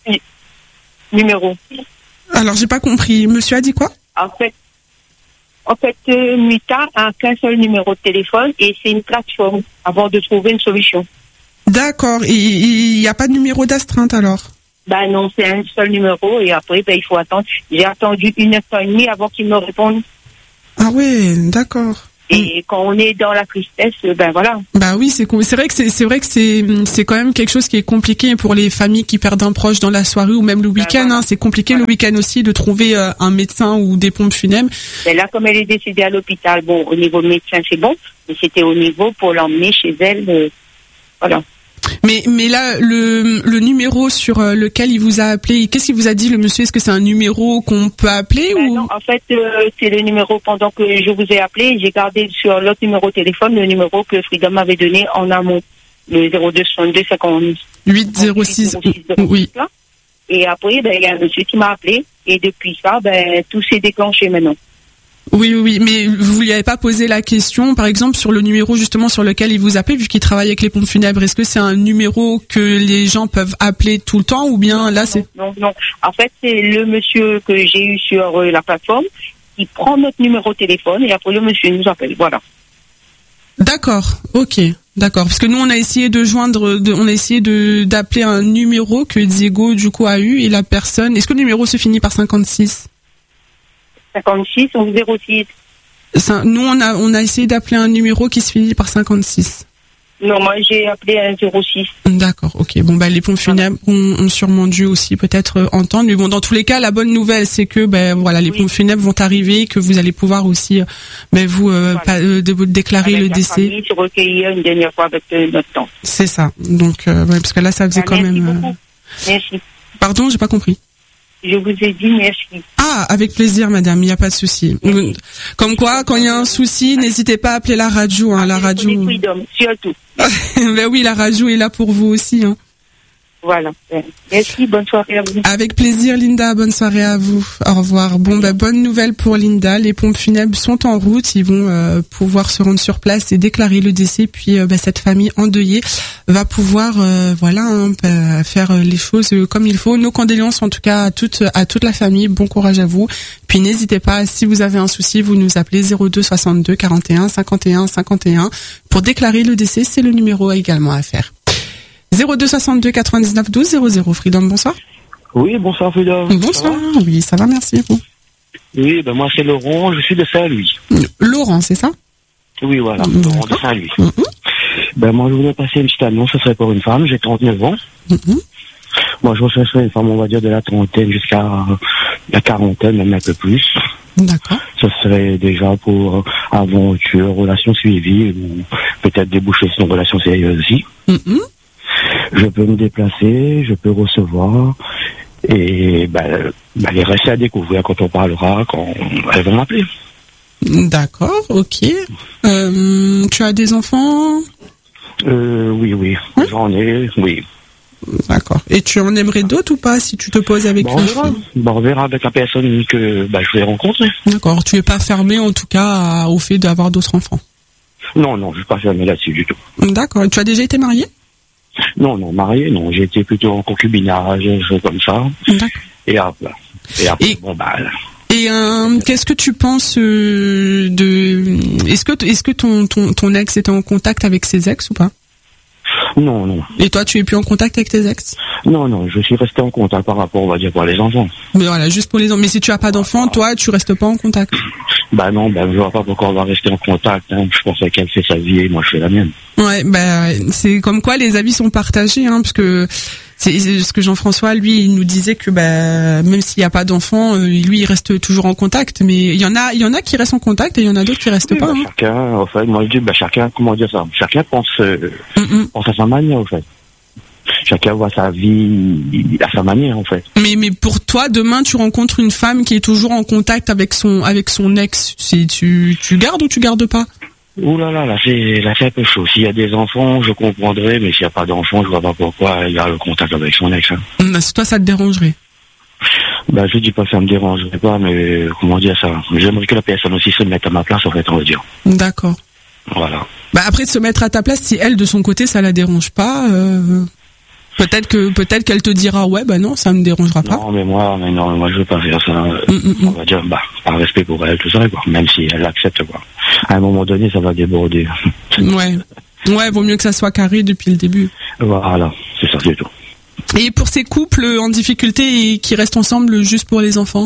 numéro. Alors, j'ai pas compris. Monsieur a dit quoi? En fait, en fait, euh, Muta a qu'un seul numéro de téléphone et c'est une plateforme avant de trouver une solution. D'accord. Et il n'y a pas de numéro d'astreinte alors? Ben non, c'est un seul numéro et après, ben, il faut attendre. J'ai attendu une heure et demie avant qu'ils me répondent. Ah ouais, d'accord. Et quand on est dans la tristesse, ben voilà. Bah oui, c'est c'est vrai que c'est c'est vrai que c'est c'est quand même quelque chose qui est compliqué pour les familles qui perdent un proche dans la soirée ou même le week-end. Ben voilà. hein, c'est compliqué voilà. le week-end aussi de trouver euh, un médecin ou des pompes funèbres. Ben là, comme elle est décédée à l'hôpital, bon, au niveau médecin c'est bon, mais c'était au niveau pour l'emmener chez elle, euh, voilà. Mais mais là le le numéro sur lequel il vous a appelé, qu'est-ce qu'il vous a dit le monsieur? Est-ce que c'est un numéro qu'on peut appeler ben ou non, en fait euh, c'est le numéro pendant que je vous ai appelé, j'ai gardé sur l'autre numéro de téléphone le numéro que Freedom m'avait donné en amont, le zéro deux soixante-deux cinquante huit zéro six. Oui. Là. Et après ben il y a un monsieur qui m'a appelé et depuis ça ben tout s'est déclenché maintenant. Oui, oui, oui, mais vous lui avez pas posé la question, par exemple, sur le numéro justement sur lequel il vous appelait, vu qu'il travaille avec les pompes funèbres. Est-ce que c'est un numéro que les gens peuvent appeler tout le temps ou bien là c'est... Non, non, non. En fait, c'est le monsieur que j'ai eu sur euh, la plateforme qui prend notre numéro de téléphone et après le monsieur nous appelle. Voilà. D'accord, ok, d'accord. Parce que nous on a essayé de joindre, de, on a essayé de d'appeler un numéro que Diego du coup a eu et la personne. Est-ce que le numéro se finit par cinquante-six? cinquante-six ou zéro six. Ça, nous, on a, on a essayé d'appeler un numéro qui se finit par cinquante-six. Non, moi, j'ai appelé un zéro six. D'accord, ok. Bon, bah, les pompes funèbres ont, ont sûrement dû aussi peut-être entendre. Mais bon, dans tous les cas, la bonne nouvelle, c'est que, ben, voilà, les oui. pompes funèbres vont arriver, que vous allez pouvoir aussi, ben, vous, euh, voilà. pas, euh, de, déclarer avec le décès. Famille, se recueillir une dernière fois avec euh, notre temps. C'est ça. Donc, euh, ouais, parce que là, ça faisait ben, quand merci même. Beaucoup. Euh... Merci. Pardon, j'ai pas compris. Je vous ai dit merci. Ah, avec plaisir, madame, il n'y a pas de souci. Merci. Comme quoi, quand il y a un souci, n'hésitez pas à appeler la radio. Hein, la radio. Freedom, surtout. Ben oui, la radio est là pour vous aussi. Hein. Voilà. Merci, bonne soirée à vous. Avec plaisir, Linda, bonne soirée à vous. Au revoir. Bon, ben, bonne nouvelle pour Linda. Les pompes funèbres sont en route. Ils vont euh, pouvoir se rendre sur place et déclarer le décès. Puis, euh, ben, cette famille endeuillée va pouvoir, euh, voilà, hein, ben, faire les choses comme il faut. Nos condoléances, en tout cas, à toute, à toute la famille. Bon courage à vous. Puis, n'hésitez pas, si vous avez un souci, vous nous appelez zéro deux soixante-deux quarante et un cinquante et un cinquante et un pour déclarer le décès. C'est le numéro également à faire. zéro deux soixante-deux quatre-vingt-dix-neuf douze zéro zéro. Freedom, bonsoir. Oui, bonsoir Freedom. Bonsoir, ça oui, ça va, merci. Vous. Oui, ben moi c'est Laurent, je suis de Saint-Louis. Laurent, c'est ça? Oui, voilà, mmh. Laurent de Saint-Louis. Mmh. Ben moi je voulais passer une petite annonce, ce serait pour une femme, j'ai trente-neuf ans. Mmh. Moi je rechercherais une femme, on va dire, de la trentaine jusqu'à la quarantaine, même un peu plus. D'accord. Ce serait déjà pour aventure, relation suivie, ou peut-être déboucher sur une relation sérieuse aussi. Mmh. Je peux me déplacer, je peux recevoir, et ben, ben, les restes à découvrir quand on parlera, quand elles vont m'appeler. D'accord, ok. Euh, tu as des enfants? euh, Oui, oui, oui. J'en ai, oui. D'accord. Et tu en aimerais d'autres ou pas si tu te poses avec bon, une on verra. fille? Bon, on verra avec la personne que ben, je vais rencontrer. D'accord, tu es pas fermé en tout cas au fait d'avoir d'autres enfants? Non, non, je suis pas fermé là-dessus du tout. D'accord. Tu as déjà été marié? Non, non, marié, non. J'ai été plutôt en concubinage, des choses comme ça. D'accord. Et après, et après et, bon, bah... Et euh, qu'est-ce que tu penses euh, de... Est-ce que, est-ce que ton, ton, ton ex était en contact avec ses ex ou pas? Non, non. Et toi, tu es plus en contact avec tes ex? Non, non, je suis resté en contact par rapport, on va dire, pour les enfants. Mais voilà, juste pour les enfants. Mais si tu as pas d'enfants, toi, tu restes pas en contact? Bah non, bah je vois pas pourquoi on va rester en contact. Hein. Je pensais qu'elle fait sa vie et moi je fais la mienne. Ouais, bah c'est comme quoi les avis sont partagés, hein, parce que c'est ce que Jean-François, lui, il nous disait que bah même s'il y a pas d'enfants, lui, il reste toujours en contact. Mais il y en a, il y en a qui restent en contact et il y en a d'autres qui restent oui, pas. Bah, hein. Chacun, en fait, moi je dis, bah chacun, comment dire ça? Chacun pense, euh, mm-hmm. pense à sa manière, en fait. Chacun voit sa vie à sa manière, en fait. Mais mais pour toi, demain, tu rencontres une femme qui est toujours en contact avec son avec son ex. Si tu tu gardes ou tu gardes pas? Ouh là là, là c'est là c'est un peu chaud. S'il y a des enfants, je comprendrais, mais s'il y a pas d'enfants, je vois pas pourquoi il y a le contact avec son ex. Hein. Bah, toi, ça te dérangerait? Bah je dis pas que ça me dérangerait pas, mais comment dire ça? J'aimerais que la personne aussi se mette à ma place, en fait, on va dire. D'accord. Voilà. Bah après de se mettre à ta place, si elle de son côté ça la dérange pas. Euh... Peut-être que peut-être qu'elle te dira ouais bah non ça me dérangera pas. Non mais moi mais non moi je veux pas faire ça. Mm, mm, On va dire bah par respect pour elle tout ça quoi. Même si elle accepte quoi. À un moment donné ça va déborder. Ouais. Ouais, vaut mieux que ça soit carré depuis le début. Voilà, c'est ça c'est tout. Et pour ces couples en difficulté et qui restent ensemble juste pour les enfants?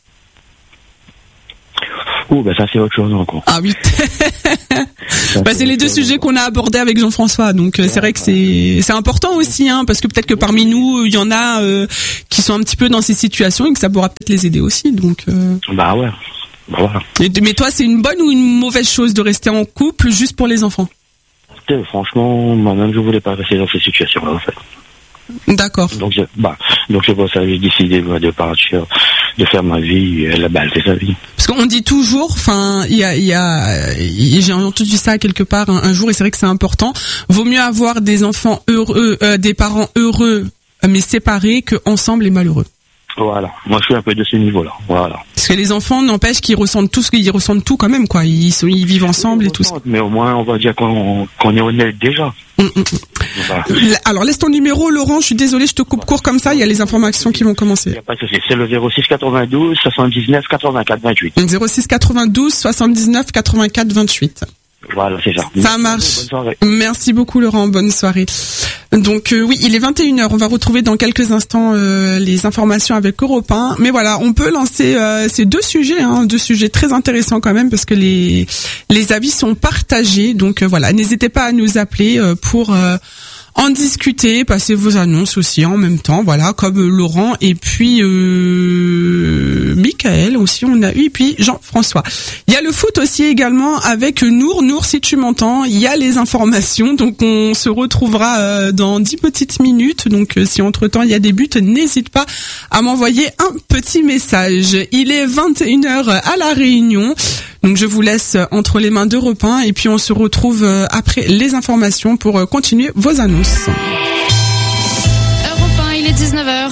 Ouh, bah ça c'est autre chose encore. Ah oui. Ça, bah, c'est les deux sujets qu'on a abordés avec Jean-François, donc euh, c'est vrai que c'est c'est important aussi, hein, parce que peut-être que parmi nous il y en a euh, qui sont un petit peu dans ces situations et que ça pourra peut-être les aider aussi. Donc. Euh... Bah ouais. Bah voilà. Et, mais toi, c'est une bonne ou une mauvaise chose de rester en couple juste pour les enfants? Et franchement, moi-même je voulais pas rester dans ces situations-là en fait. D'accord. Donc je, bah donc c'est pour ça que j'ai décidé bah, de partir, de faire ma vie. Et elle, bah, elle fait sa vie. Parce qu'on dit toujours, enfin, il y a, il y a, j'ai entendu ça quelque part un, un jour et c'est vrai que c'est important. Vaut mieux avoir des enfants heureux, euh, des parents heureux mais séparés que ensemble et malheureux. Voilà. Moi je suis un peu de ce niveau-là. Voilà. Parce que les enfants n'empêchent qu'ils ressentent tout ce qu'ils ressentent tout quand même quoi. Ils sont, ils vivent ensemble oui, et tout ça. Mais au moins on va dire qu'on qu'on est honnête déjà. Mmh, mmh. Voilà. Alors laisse ton numéro Laurent. Je suis désolé, je te coupe court comme ça. Il y a les informations qui vont commencer. Il n'y a pas de souci. C'est le zéro six quatre-vingt-douze soixante-dix-neuf quatre-vingt-quatre vingt-huit. zéro six quatre-vingt-douze soixante-dix-neuf quatre-vingt-quatre vingt-huit. Voilà, c'est ça. Ça marche. Merci beaucoup Laurent, bonne soirée. Donc euh, oui, il est vingt et une heures, on va retrouver dans quelques instants euh, les informations avec Europe un. Mais voilà, on peut lancer euh, ces deux sujets, hein, deux sujets très intéressants quand même parce que les les avis sont partagés. Donc euh, voilà, n'hésitez pas à nous appeler euh, pour euh, en discuter, passer vos annonces aussi en même temps, voilà, comme euh, Laurent et puis euh, Michael aussi on a eu, et puis Jean-François. Il y a le foot aussi également avec Nour. Nour, si tu m'entends, il y a les informations, donc on se retrouvera euh, dans dix petites minutes, donc euh, si entre-temps il y a des buts, n'hésite pas à m'envoyer un petit message. Il est vingt et une heures à La Réunion. Donc je vous laisse entre les mains d'Europe un et puis on se retrouve après les informations pour continuer vos annonces. Europe un, il est dix-neuf heures.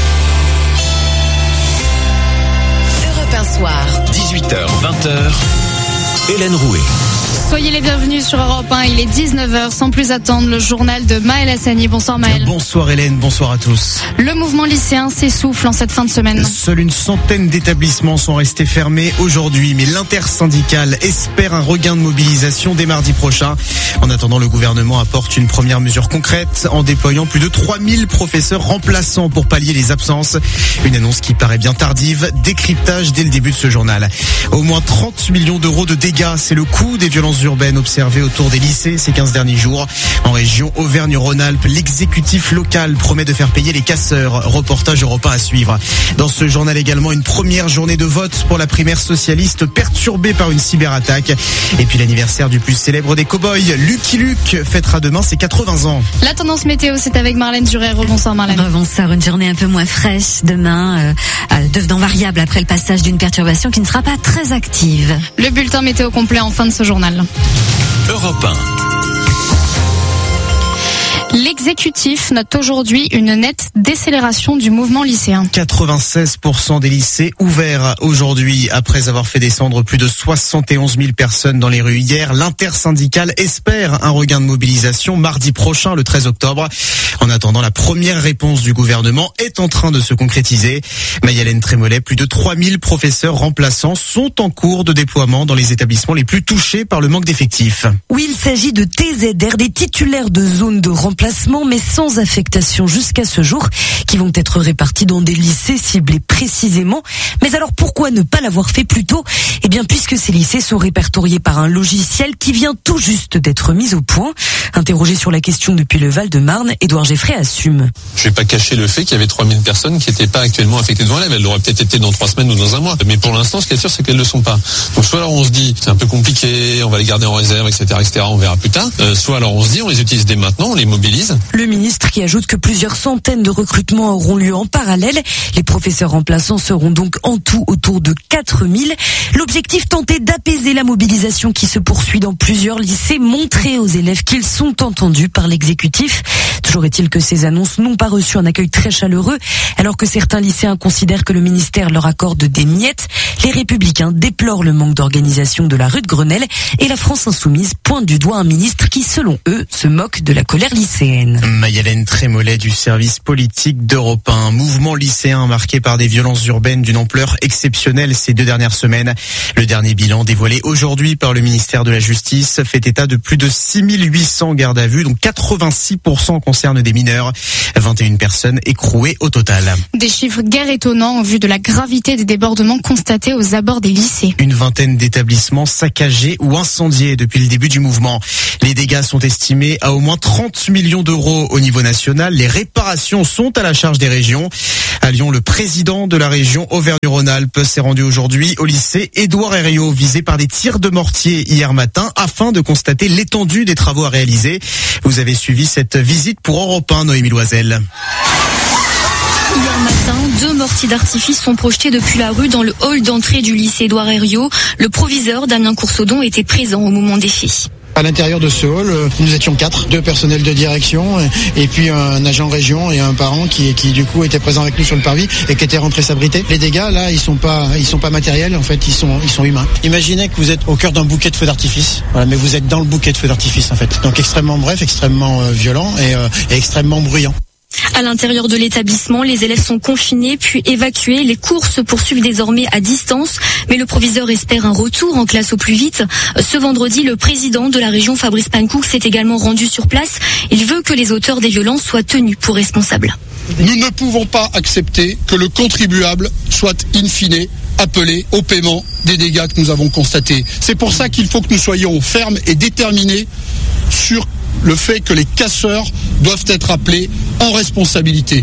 Europe un soir. dix-huit heures, vingt heures. Hélène Rouet. Soyez les bienvenus sur Europe un, il est dix-neuf heures. Sans plus attendre, le journal de Maël Hassani. Bonsoir Maël. Bonsoir Hélène, bonsoir à tous. Le mouvement lycéen s'essouffle en cette fin de semaine. Seule une centaine d'établissements sont restés fermés aujourd'hui, mais l'intersyndicale espère un regain de mobilisation dès mardi prochain. En attendant, le gouvernement apporte une première mesure concrète en déployant plus de trois mille professeurs remplaçants pour pallier les absences. Une annonce qui paraît bien tardive. Décryptage dès le début de ce journal. Au moins trente millions d'euros de dégâts, c'est le coût des violences urbaines observées autour des lycées ces quinze derniers jours. En région Auvergne-Rhône-Alpes, l'exécutif local promet de faire payer les casseurs. Reportage Europe un à suivre. Dans ce journal également, une première journée de vote pour la primaire socialiste perturbée par une cyberattaque. Et puis l'anniversaire du plus célèbre des cow-boys, Lucky Luke, fêtera demain ses quatre-vingts ans. La tendance météo, c'est avec Marlène Duret. Rebonsoir Marlène. Rebonsoir, une journée un peu moins fraîche demain, euh, devenant variable après le passage d'une perturbation qui ne sera pas très active. Le bulletin météo complet en fin de ce journal. Europe un. L'exécutif note aujourd'hui une nette décélération du mouvement lycéen. quatre-vingt-seize pour cent des lycées ouverts aujourd'hui après avoir fait descendre plus de soixante et onze mille personnes dans les rues hier. L'intersyndicale espère un regain de mobilisation mardi prochain, le treize octobre. En attendant, la première réponse du gouvernement est en train de se concrétiser. Maï-Hélène Trémollet, plus de trois mille professeurs remplaçants sont en cours de déploiement dans les établissements les plus touchés par le manque d'effectifs. Oui, il s'agit de T Z R, des titulaires de zones de remplacement, mais sans affectation jusqu'à ce jour, qui vont être répartis dans des lycées ciblés précisément. Mais alors pourquoi ne pas l'avoir fait plus tôt ? Eh bien, puisque ces lycées sont répertoriés par un logiciel qui vient tout juste d'être mis au point. Interrogé sur la question depuis le Val-de-Marne, Édouard Geffray assume. Je vais pas cacher le fait qu'il y avait trois mille personnes qui n'étaient pas actuellement affectées devant l'élève. Elles l'auraient peut-être été dans trois semaines ou dans un mois. Mais pour l'instant, ce qui est sûr, c'est qu'elles ne le sont pas. Donc soit alors on se dit, c'est un peu compliqué, on va les garder en réserve, et cetera, et cetera, on verra plus tard. Euh, soit alors on se dit, on les utilise dès maintenant, on les mobilise. Le ministre qui ajoute que plusieurs centaines de recrutements auront lieu en parallèle. Les professeurs remplaçants seront donc en tout autour de quatre mille. L'objectif, tenter d'apaiser la mobilisation qui se poursuit dans plusieurs lycées, montrer aux élèves qu'ils sont entendus par l'exécutif. Toujours est-il que ces annonces n'ont pas reçu un accueil très chaleureux, alors que certains lycéens considèrent que le ministère leur accorde des miettes. Les Républicains déplorent le manque d'organisation de la rue de Grenelle et la France Insoumise pointe du doigt un ministre qui, selon eux, se moque de la colère lycéenne. Maïlène Trémollet du service politique d'Europe un. Un mouvement lycéen marqué par des violences urbaines d'une ampleur exceptionnelle ces deux dernières semaines. Le dernier bilan dévoilé aujourd'hui par le ministère de la Justice fait état de plus de six mille huit cents gardes à vue, dont quatre-vingt-six pour cent concernent des mineurs. vingt et une personnes écrouées au total. Des chiffres guère étonnants en vue de la gravité des débordements constatés aux abords des lycées. Une vingtaine d'établissements saccagés ou incendiés depuis le début du mouvement. Les dégâts sont estimés à au moins trente millions d'euros au niveau national. Les réparations sont à la charge des régions. À Lyon, le président de la région Auvergne-Rhône-Alpes s'est rendu aujourd'hui au lycée Édouard Herriot, visé par des tirs de mortier hier matin, afin de constater l'étendue des travaux à réaliser. Vous avez suivi cette visite pour Europe un, Noémie Loisel. Hier matin, deux mortiers d'artifice sont projetés depuis la rue dans le hall d'entrée du lycée Édouard Herriot. Le proviseur Damien Coursaudon était présent au moment des faits. À l'intérieur de ce hall, nous étions quatre, deux personnels de direction et puis un agent région et un parent qui, qui du coup était présent avec nous sur le parvis et qui était rentré s'abriter. Les dégâts là, ils sont pas, ils sont pas matériels, en fait, ils sont, ils sont humains. Imaginez que vous êtes au cœur d'un bouquet de feux d'artifice, voilà, mais vous êtes dans le bouquet de feux d'artifice en fait. Donc extrêmement bref, extrêmement euh, violent et, euh, et extrêmement bruyant. À l'intérieur de l'établissement, les élèves sont confinés puis évacués. Les cours se poursuivent désormais à distance, mais le proviseur espère un retour en classe au plus vite. Ce vendredi, le président de la région, Fabrice Pankouk, s'est également rendu sur place. Il veut que les auteurs des violences soient tenus pour responsables. Nous ne pouvons pas accepter que le contribuable soit in fine appelé au paiement des dégâts que nous avons constatés. C'est pour ça qu'il faut que nous soyons fermes et déterminés sur le fait que les casseurs doivent être appelés en responsabilité.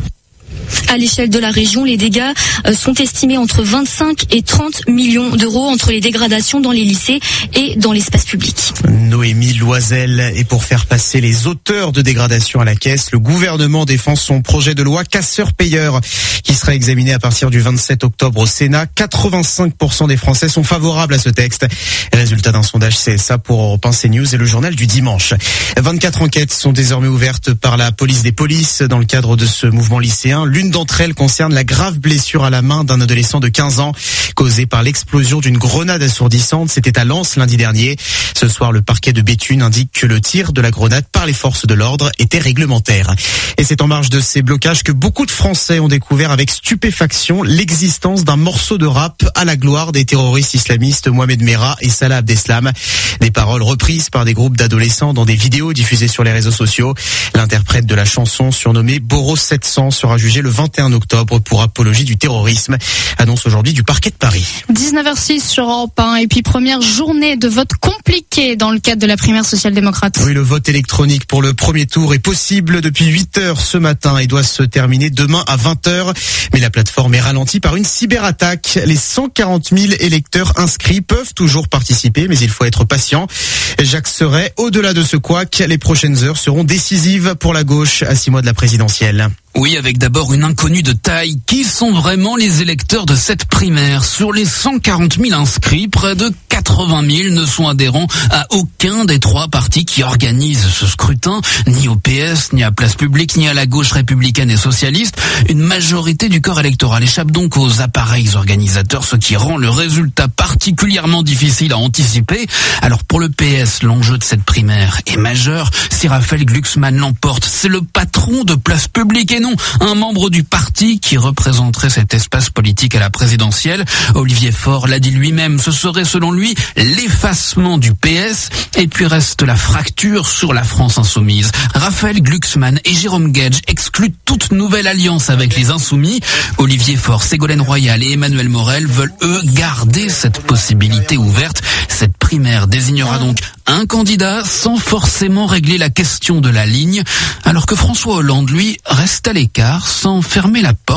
À l'échelle de la région, les dégâts sont estimés entre vingt-cinq et trente millions d'euros entre les dégradations dans les lycées et dans l'espace public. Noémie Loisel. Et pour faire passer les auteurs de dégradation à la caisse, le gouvernement défend son projet de loi casseurs-payeurs qui sera examiné à partir du vingt-sept octobre au Sénat. quatre-vingt-cinq pour cent des Français sont favorables à ce texte. Résultat d'un sondage C S A pour Europe un, CNews et le journal du dimanche. vingt-quatre enquêtes sont désormais ouvertes par la police des polices dans le cadre de ce mouvement lycéen. L'une d'entre elles concerne la grave blessure à la main d'un adolescent de quinze ans causée par l'explosion d'une grenade assourdissante. C'était à Lens lundi dernier. Ce soir, le parquet de Béthune indique que le tir de la grenade par les forces de l'ordre était réglementaire. Et c'est en marge de ces blocages que beaucoup de Français ont découvert avec stupéfaction l'existence d'un morceau de rap à la gloire des terroristes islamistes Mohamed Merah et Salah Abdeslam. Des paroles reprises par des groupes d'adolescents dans des vidéos diffusées sur les réseaux sociaux. L'interprète de la chanson, surnommé Boros sept cents, sera jugé le vingt et un octobre pour apologie du terrorisme. Annonce aujourd'hui du parquet de Paris. dix-neuf heures six sur Europe un et puis première journée de vote compliquée dans le cadre de la primaire social-démocrate. Oui, le vote électronique pour le premier tour est possible depuis huit heures ce matin et doit se terminer demain à vingt heures. Mais la plateforme est ralentie par une cyberattaque. Les cent quarante mille électeurs inscrits peuvent toujours participer, mais il faut être patient. Jacques Serret, au-delà de ce couac, les prochaines heures seront décisives pour la gauche à six mois de la présidentielle. Oui, avec d'abord une inconnue de taille. Qui sont vraiment les électeurs de cette primaire? Sur les cent quarante mille inscrits, près de quatre-vingt mille ne sont adhérents à aucun des trois partis qui organisent ce scrutin, ni au P S, ni à Place Publique, ni à la gauche républicaine et socialiste. Une majorité du corps électoral échappe donc aux appareils organisateurs, ce qui rend le résultat particulièrement difficile à anticiper. Alors pour le P S, l'enjeu de cette primaire est majeur. Si Raphaël Glucksmann l'emporte, c'est le patron de Place Publique et non un membre du parti qui représenterait cet espace politique à la présidentielle. Olivier Faure l'a dit lui-même, ce serait selon lui l'effacement du P S. Et puis reste la fracture sur la France insoumise. Raphaël Glucksmann et Jérôme Gage excluent toute nouvelle alliance avec les insoumis. Olivier Faure, Ségolène Royal et Emmanuel Morel veulent eux garder cette possibilité ouverte. Cette primaire désignera donc un candidat sans forcément régler la question de la ligne, alors que François Hollande, lui, reste à l'écart sans fermer la porte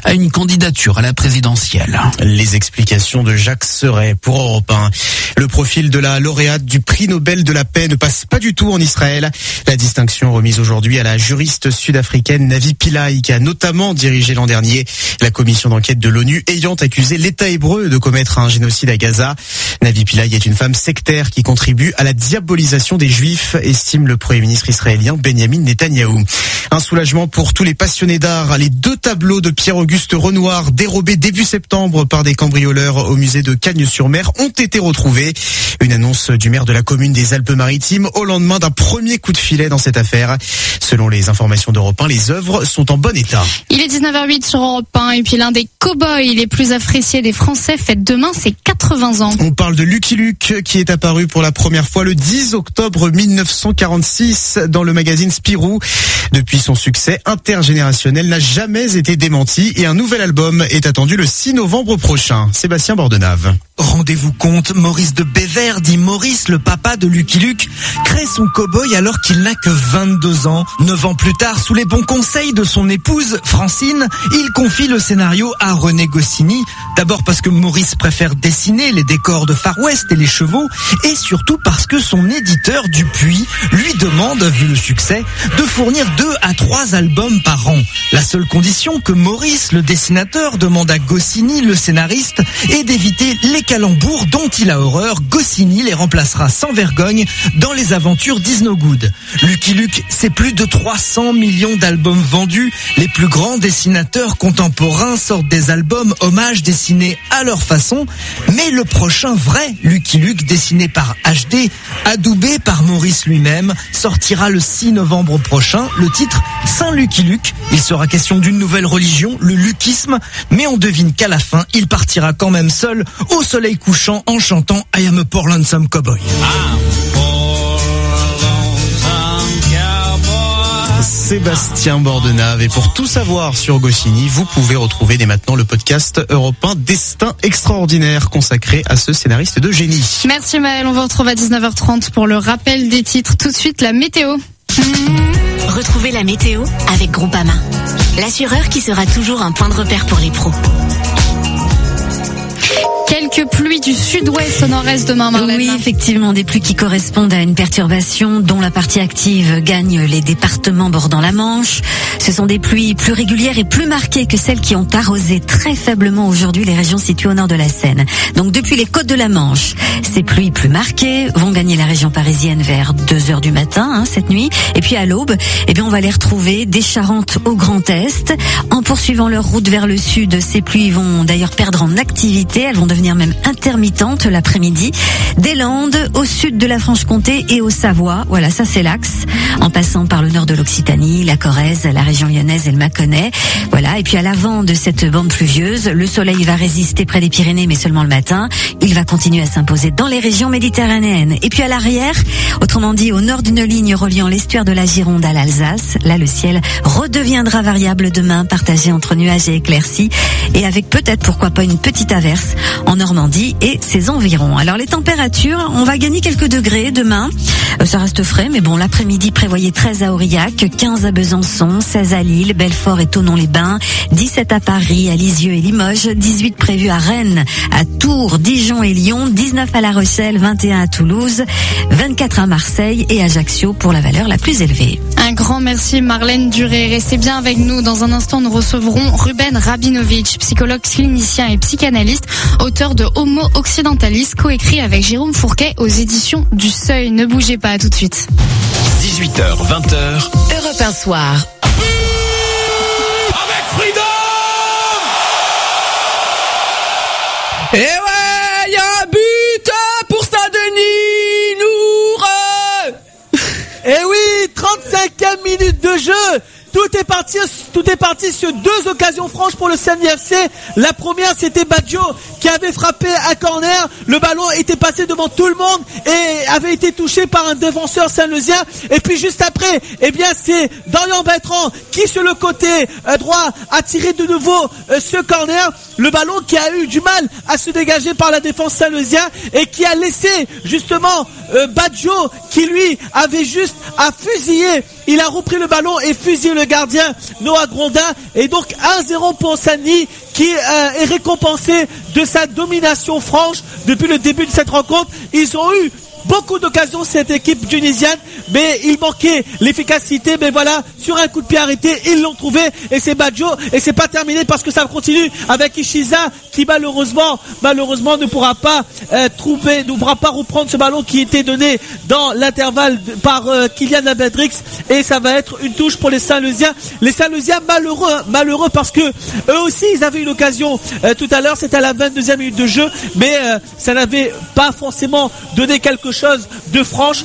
à une candidature à la présidentielle. Les explications de Jacques Serret pour Europe un. Le profil de la lauréate du prix Nobel de la paix ne passe pas du tout en Israël. La distinction remise aujourd'hui à la juriste sud-africaine Navi Pillay, qui a notamment dirigé l'an dernier la commission d'enquête de l'ONU ayant accusé l'État hébreu de commettre un génocide à Gaza. Navi Pillay est une femme sectaire qui contribue à la diabolisation des Juifs, estime le Premier ministre israélien Benjamin Netanyahou. Un soulagement pour tous les passionnés d'art. Les deux tableaux de Pierre-Auguste Renoir dérobés début septembre par des cambrioleurs au musée de Cagnes-sur-Mer ont été retrouvés. Une annonce du maire de la commune des Alpes-Maritimes au lendemain d'un premier coup de filet dans cette affaire. Selon les informations d'Europe un, les œuvres sont en bon état. Il est dix-neuf heures huit sur Europe un et puis l'un des cow-boys les plus appréciés des Français fête demain ses quatre-vingts ans. On parle de Lucky Luke qui est apparu pour la première fois le dix octobre mille neuf cent quarante-six dans le magazine Spirou. Depuis son succès intergénérationnel n'a jamais été démenti et un nouvel album est attendu le six novembre prochain. Sébastien Bordenave. Rendez-vous compte, Maurice de Bévert, dit Maurice, le papa de Lucky Luke, crée son cow-boy alors qu'il n'a que vingt-deux ans. Neuf ans plus tard, sous les bons conseils de son épouse, Francine, il confie le scénario à René Goscinny. D'abord parce que Maurice préfère dessiner les décors de Far West et les chevaux, et surtout parce que son éditeur Dupuis lui demande, vu le succès, de fournir deux à trois albums par an. La seule condition que Maurice, le dessinateur, demande à Goscinny, le scénariste, est d'éviter les calembours dont il a horreur. Goscinny les remplacera sans vergogne dans les aventures d'Is No Good. Lucky Luke, c'est plus de trois cents millions d'albums vendus. Les plus grands dessinateurs contemporains sortent des albums hommages dessinés à leur façon. Mais le prochain vrai Lucky Luke, dessiné par H D, adoubé par Maurice lui-même, sortira le six novembre prochain. Le titre, Saint Lucky Luke. Il sera question d'une nouvelle religion, le lukisme. Mais on devine qu'à la fin, il partira quand même seul au soleil couchant en chantant I am a poor lonesome cowboy. Sébastien Bordenave. Et pour tout savoir sur Goscinny, vous pouvez retrouver dès maintenant le podcast Europe un Destin extraordinaire consacré à ce scénariste de génie. Merci Maëlle, on vous retrouve à dix-neuf heures trente pour le rappel des titres. Tout de suite, la météo. Retrouvez la météo avec Groupama, l'assureur qui sera toujours un point de repère pour les pros. Quelques pluies du sud-ouest au nord-est demain, Marlène. Oui, effectivement, des pluies qui correspondent à une perturbation dont la partie active gagne les départements bordant la Manche. Ce sont des pluies plus régulières et plus marquées que celles qui ont arrosé très faiblement aujourd'hui les régions situées au nord de la Seine. Donc depuis les côtes de la Manche, ces pluies plus marquées vont gagner la région parisienne vers deux heures du matin, hein, cette nuit. Et puis à l'aube, eh bien, on va les retrouver des Charentes au Grand Est. En poursuivant leur route vers le sud, ces pluies vont d'ailleurs perdre en activité. Elles vont devenir même intermittentes l'après-midi. Des Landes au sud de la Franche-Comté et au Savoie. Voilà, ça c'est l'axe. En passant par le nord de l'Occitanie, la Corrèze, la région lyonnaise et le Mâconnais. Voilà. Et puis à l'avant de cette bande pluvieuse, le soleil va résister près des Pyrénées, mais seulement le matin. Il va continuer à s'imposer dans les régions méditerranéennes. Et puis à l'arrière, autrement dit au nord d'une ligne reliant l'estuaire de la Gironde à l'Alsace, là le ciel redeviendra variable demain, partagé entre nuages et éclaircies, et avec peut-être pourquoi pas une petite averse en Normandie et ses environs. Alors les températures, on va gagner quelques degrés demain. Euh, ça reste frais, mais bon, l'après-midi prévoyez treize à Aurillac, quinze à Besançon, seize à Lille, Belfort et Thonon-les-Bains, dix-sept à Paris, à Lisieux et Limoges, dix-huit prévus à Rennes, à Tours, Dijon et Lyon, dix-neuf à La Rochelle, vingt et un à Toulouse, vingt-quatre à Marseille et Ajaccio pour la valeur la plus élevée. Un grand merci Marlène Duré. Restez bien avec nous. Dans un instant, nous recevrons Ruben Rabinovitch, psychologue clinicien et psychanalyste, auteur de Homo Occidentalis, coécrit avec Jérôme Fourquet aux éditions du Seuil. Ne bougez pas, à tout de suite. dix-huit heures, vingt heures. Europe un soir. Avec Freedom! Et ouais, y a un but pour Saint-Denis, Nour. Et oui, trente-cinquième minute de jeu. Tout est parti, tout est parti sur deux occasions franches pour le Seine F C. La première, c'était Badjo qui avait frappé à corner. Le ballon était passé devant tout le monde et avait été touché par un défenseur saint-leusien. Et puis juste après, eh bien, c'est Dorian Bertrand qui, sur le côté euh, droit, a tiré de nouveau euh, ce corner. Le ballon qui a eu du mal à se dégager par la défense saint-leusien et qui a laissé justement euh, Badjo qui lui avait juste à fusiller Il a repris le ballon et fusillé le gardien Noah Grondin. Et donc un zéro pour Saint-Denis qui euh, est récompensé de sa domination franche depuis le début de cette rencontre. Ils ont eu beaucoup d'occasions cette équipe tunisienne, mais il manquait l'efficacité. Mais voilà, sur un coup de pied arrêté, ils l'ont trouvé et c'est Badjo. Et c'est pas terminé parce que ça continue avec Ishiza qui malheureusement, malheureusement ne pourra pas euh, trouver, ne pourra pas reprendre ce ballon qui était donné dans l'intervalle par euh, Kylian Abedrix et ça va être une touche pour les Saint-Leusiens. Les Saint-Leusiens malheureux, hein, malheureux parce que eux aussi ils avaient une occasion euh, tout à l'heure. C'était à la vingt-deuxième minute de jeu, mais euh, ça n'avait pas forcément donné quelque chose de franche.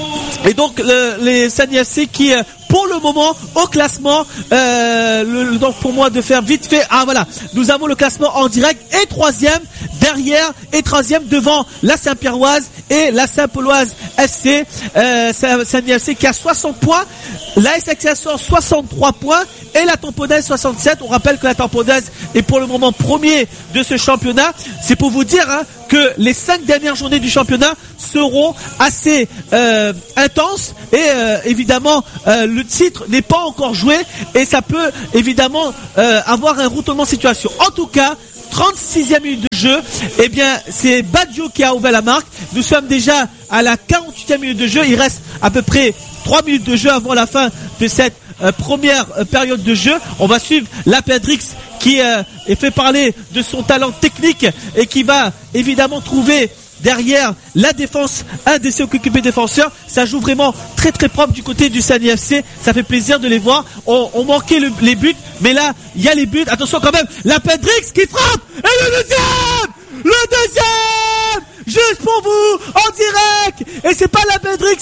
Et donc le, les Saint-Denis F C qui euh, pour le moment au classement euh, le, donc pour moi de faire vite fait, ah voilà, nous avons le classement en direct et troisième derrière et troisième devant la Saint-Pierroise et la Saint-Pauloise F C. euh, Saint-Denis F C qui a soixante points, la S Excelsior soixante-trois points et la Tamponnaise soixante-sept. On rappelle que la Tamponnaise est pour le moment premier de ce championnat. C'est pour vous dire hein, que les cinq dernières journées du championnat seront assez euh, intenses et euh, évidemment euh, le titre n'est pas encore joué et ça peut évidemment euh, avoir un retournement de situation. En tout cas, trente-sixième minute de jeu, eh bien c'est Badjo qui a ouvert la marque. Nous sommes déjà à la quarante-huitième minute de jeu. Il reste à peu près trois minutes de jeu avant la fin de cette euh, première euh, période de jeu. On va suivre Lapedrix qui euh, est fait parler de son talent technique et qui va évidemment trouver derrière la défense un de ses occupés défenseurs. Ça joue vraiment très très propre du côté du Saint-Denis F C. Ça fait plaisir de les voir. On, on manquait le, les buts, mais là il y a les buts. Attention quand même, Lapedrix qui frappe et le deuxième, le deuxième, juste pour vous en direct. Et c'est pas Lapedrix.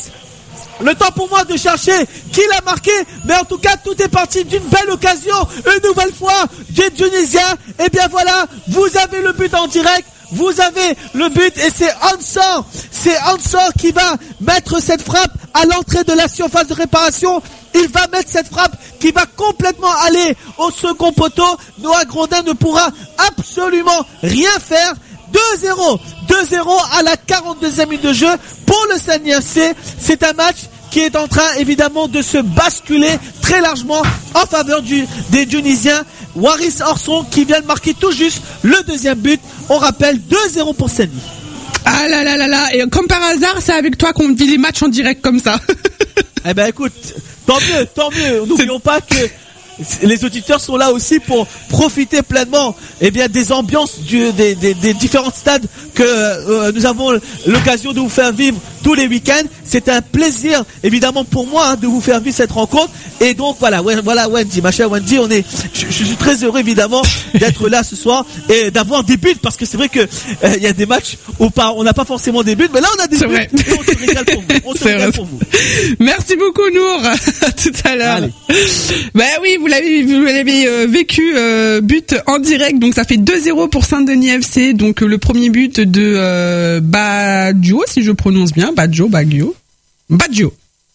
Le temps pour moi de chercher qui l'a marqué, mais en tout cas tout est parti d'une belle occasion, une nouvelle fois des Tunisiens. Et bien voilà, vous avez le but en direct, vous avez le but et c'est Ansor, c'est Ansor qui va mettre cette frappe à l'entrée de la surface de réparation. Il va mettre cette frappe qui va complètement aller au second poteau. Noah Grondin ne pourra absolument rien faire. deux zéro, deux zéro à la quarante-deuxième minute de jeu pour le Saint-Denis F C. C'est un match qui est en train évidemment de se basculer très largement en faveur du, des Tunisiens. Waris Orson qui vient de marquer tout juste le deuxième but. On rappelle deux zéro pour Saint-Denis. Ah là là là là, et comme par hasard, c'est avec toi qu'on vit les matchs en direct comme ça. Eh ben écoute, tant mieux, tant mieux. N'oublions pas que les auditeurs sont là aussi pour profiter pleinement eh bien, des ambiances du, des, des, des différents stades que euh, nous avons l'occasion de vous faire vivre tous les week-ends. C'est un plaisir évidemment pour moi hein, de vous faire vivre cette rencontre. Et donc voilà, ouais, voilà Wendy, ma chère Wendy, on est, je, je suis très heureux évidemment d'être là ce soir et d'avoir des buts parce que c'est vrai que il euh, y a des matchs où pas, on n'a pas forcément des buts, mais là on a des buts et on se régale pour vous. On se régale pour vous. Merci beaucoup Nour. À tout à l'heure. Ben oui, vous l'avez, vous l'avez euh, vécu euh, but en direct, donc ça fait deux zéro pour Saint-Denis F C. Donc euh, le premier but de euh, Badjo, si je prononce bien, Badjo, Baggio, Badjo,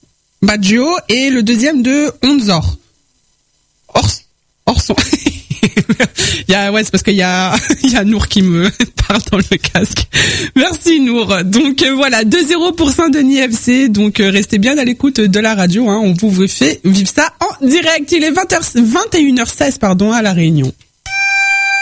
Badjo, et le deuxième de Onzor. Ors, Orson. Il y a, ouais, c'est parce qu'il y a, il y a Nour qui me parle dans le casque. Merci Nour. Donc euh, voilà, deux zéro pour Saint-Denis F C. Donc euh, restez bien à l'écoute de la radio, hein. On vous fait vivre ça en direct. Il est vingt heures, vingt et une heures seize, pardon, à La Réunion.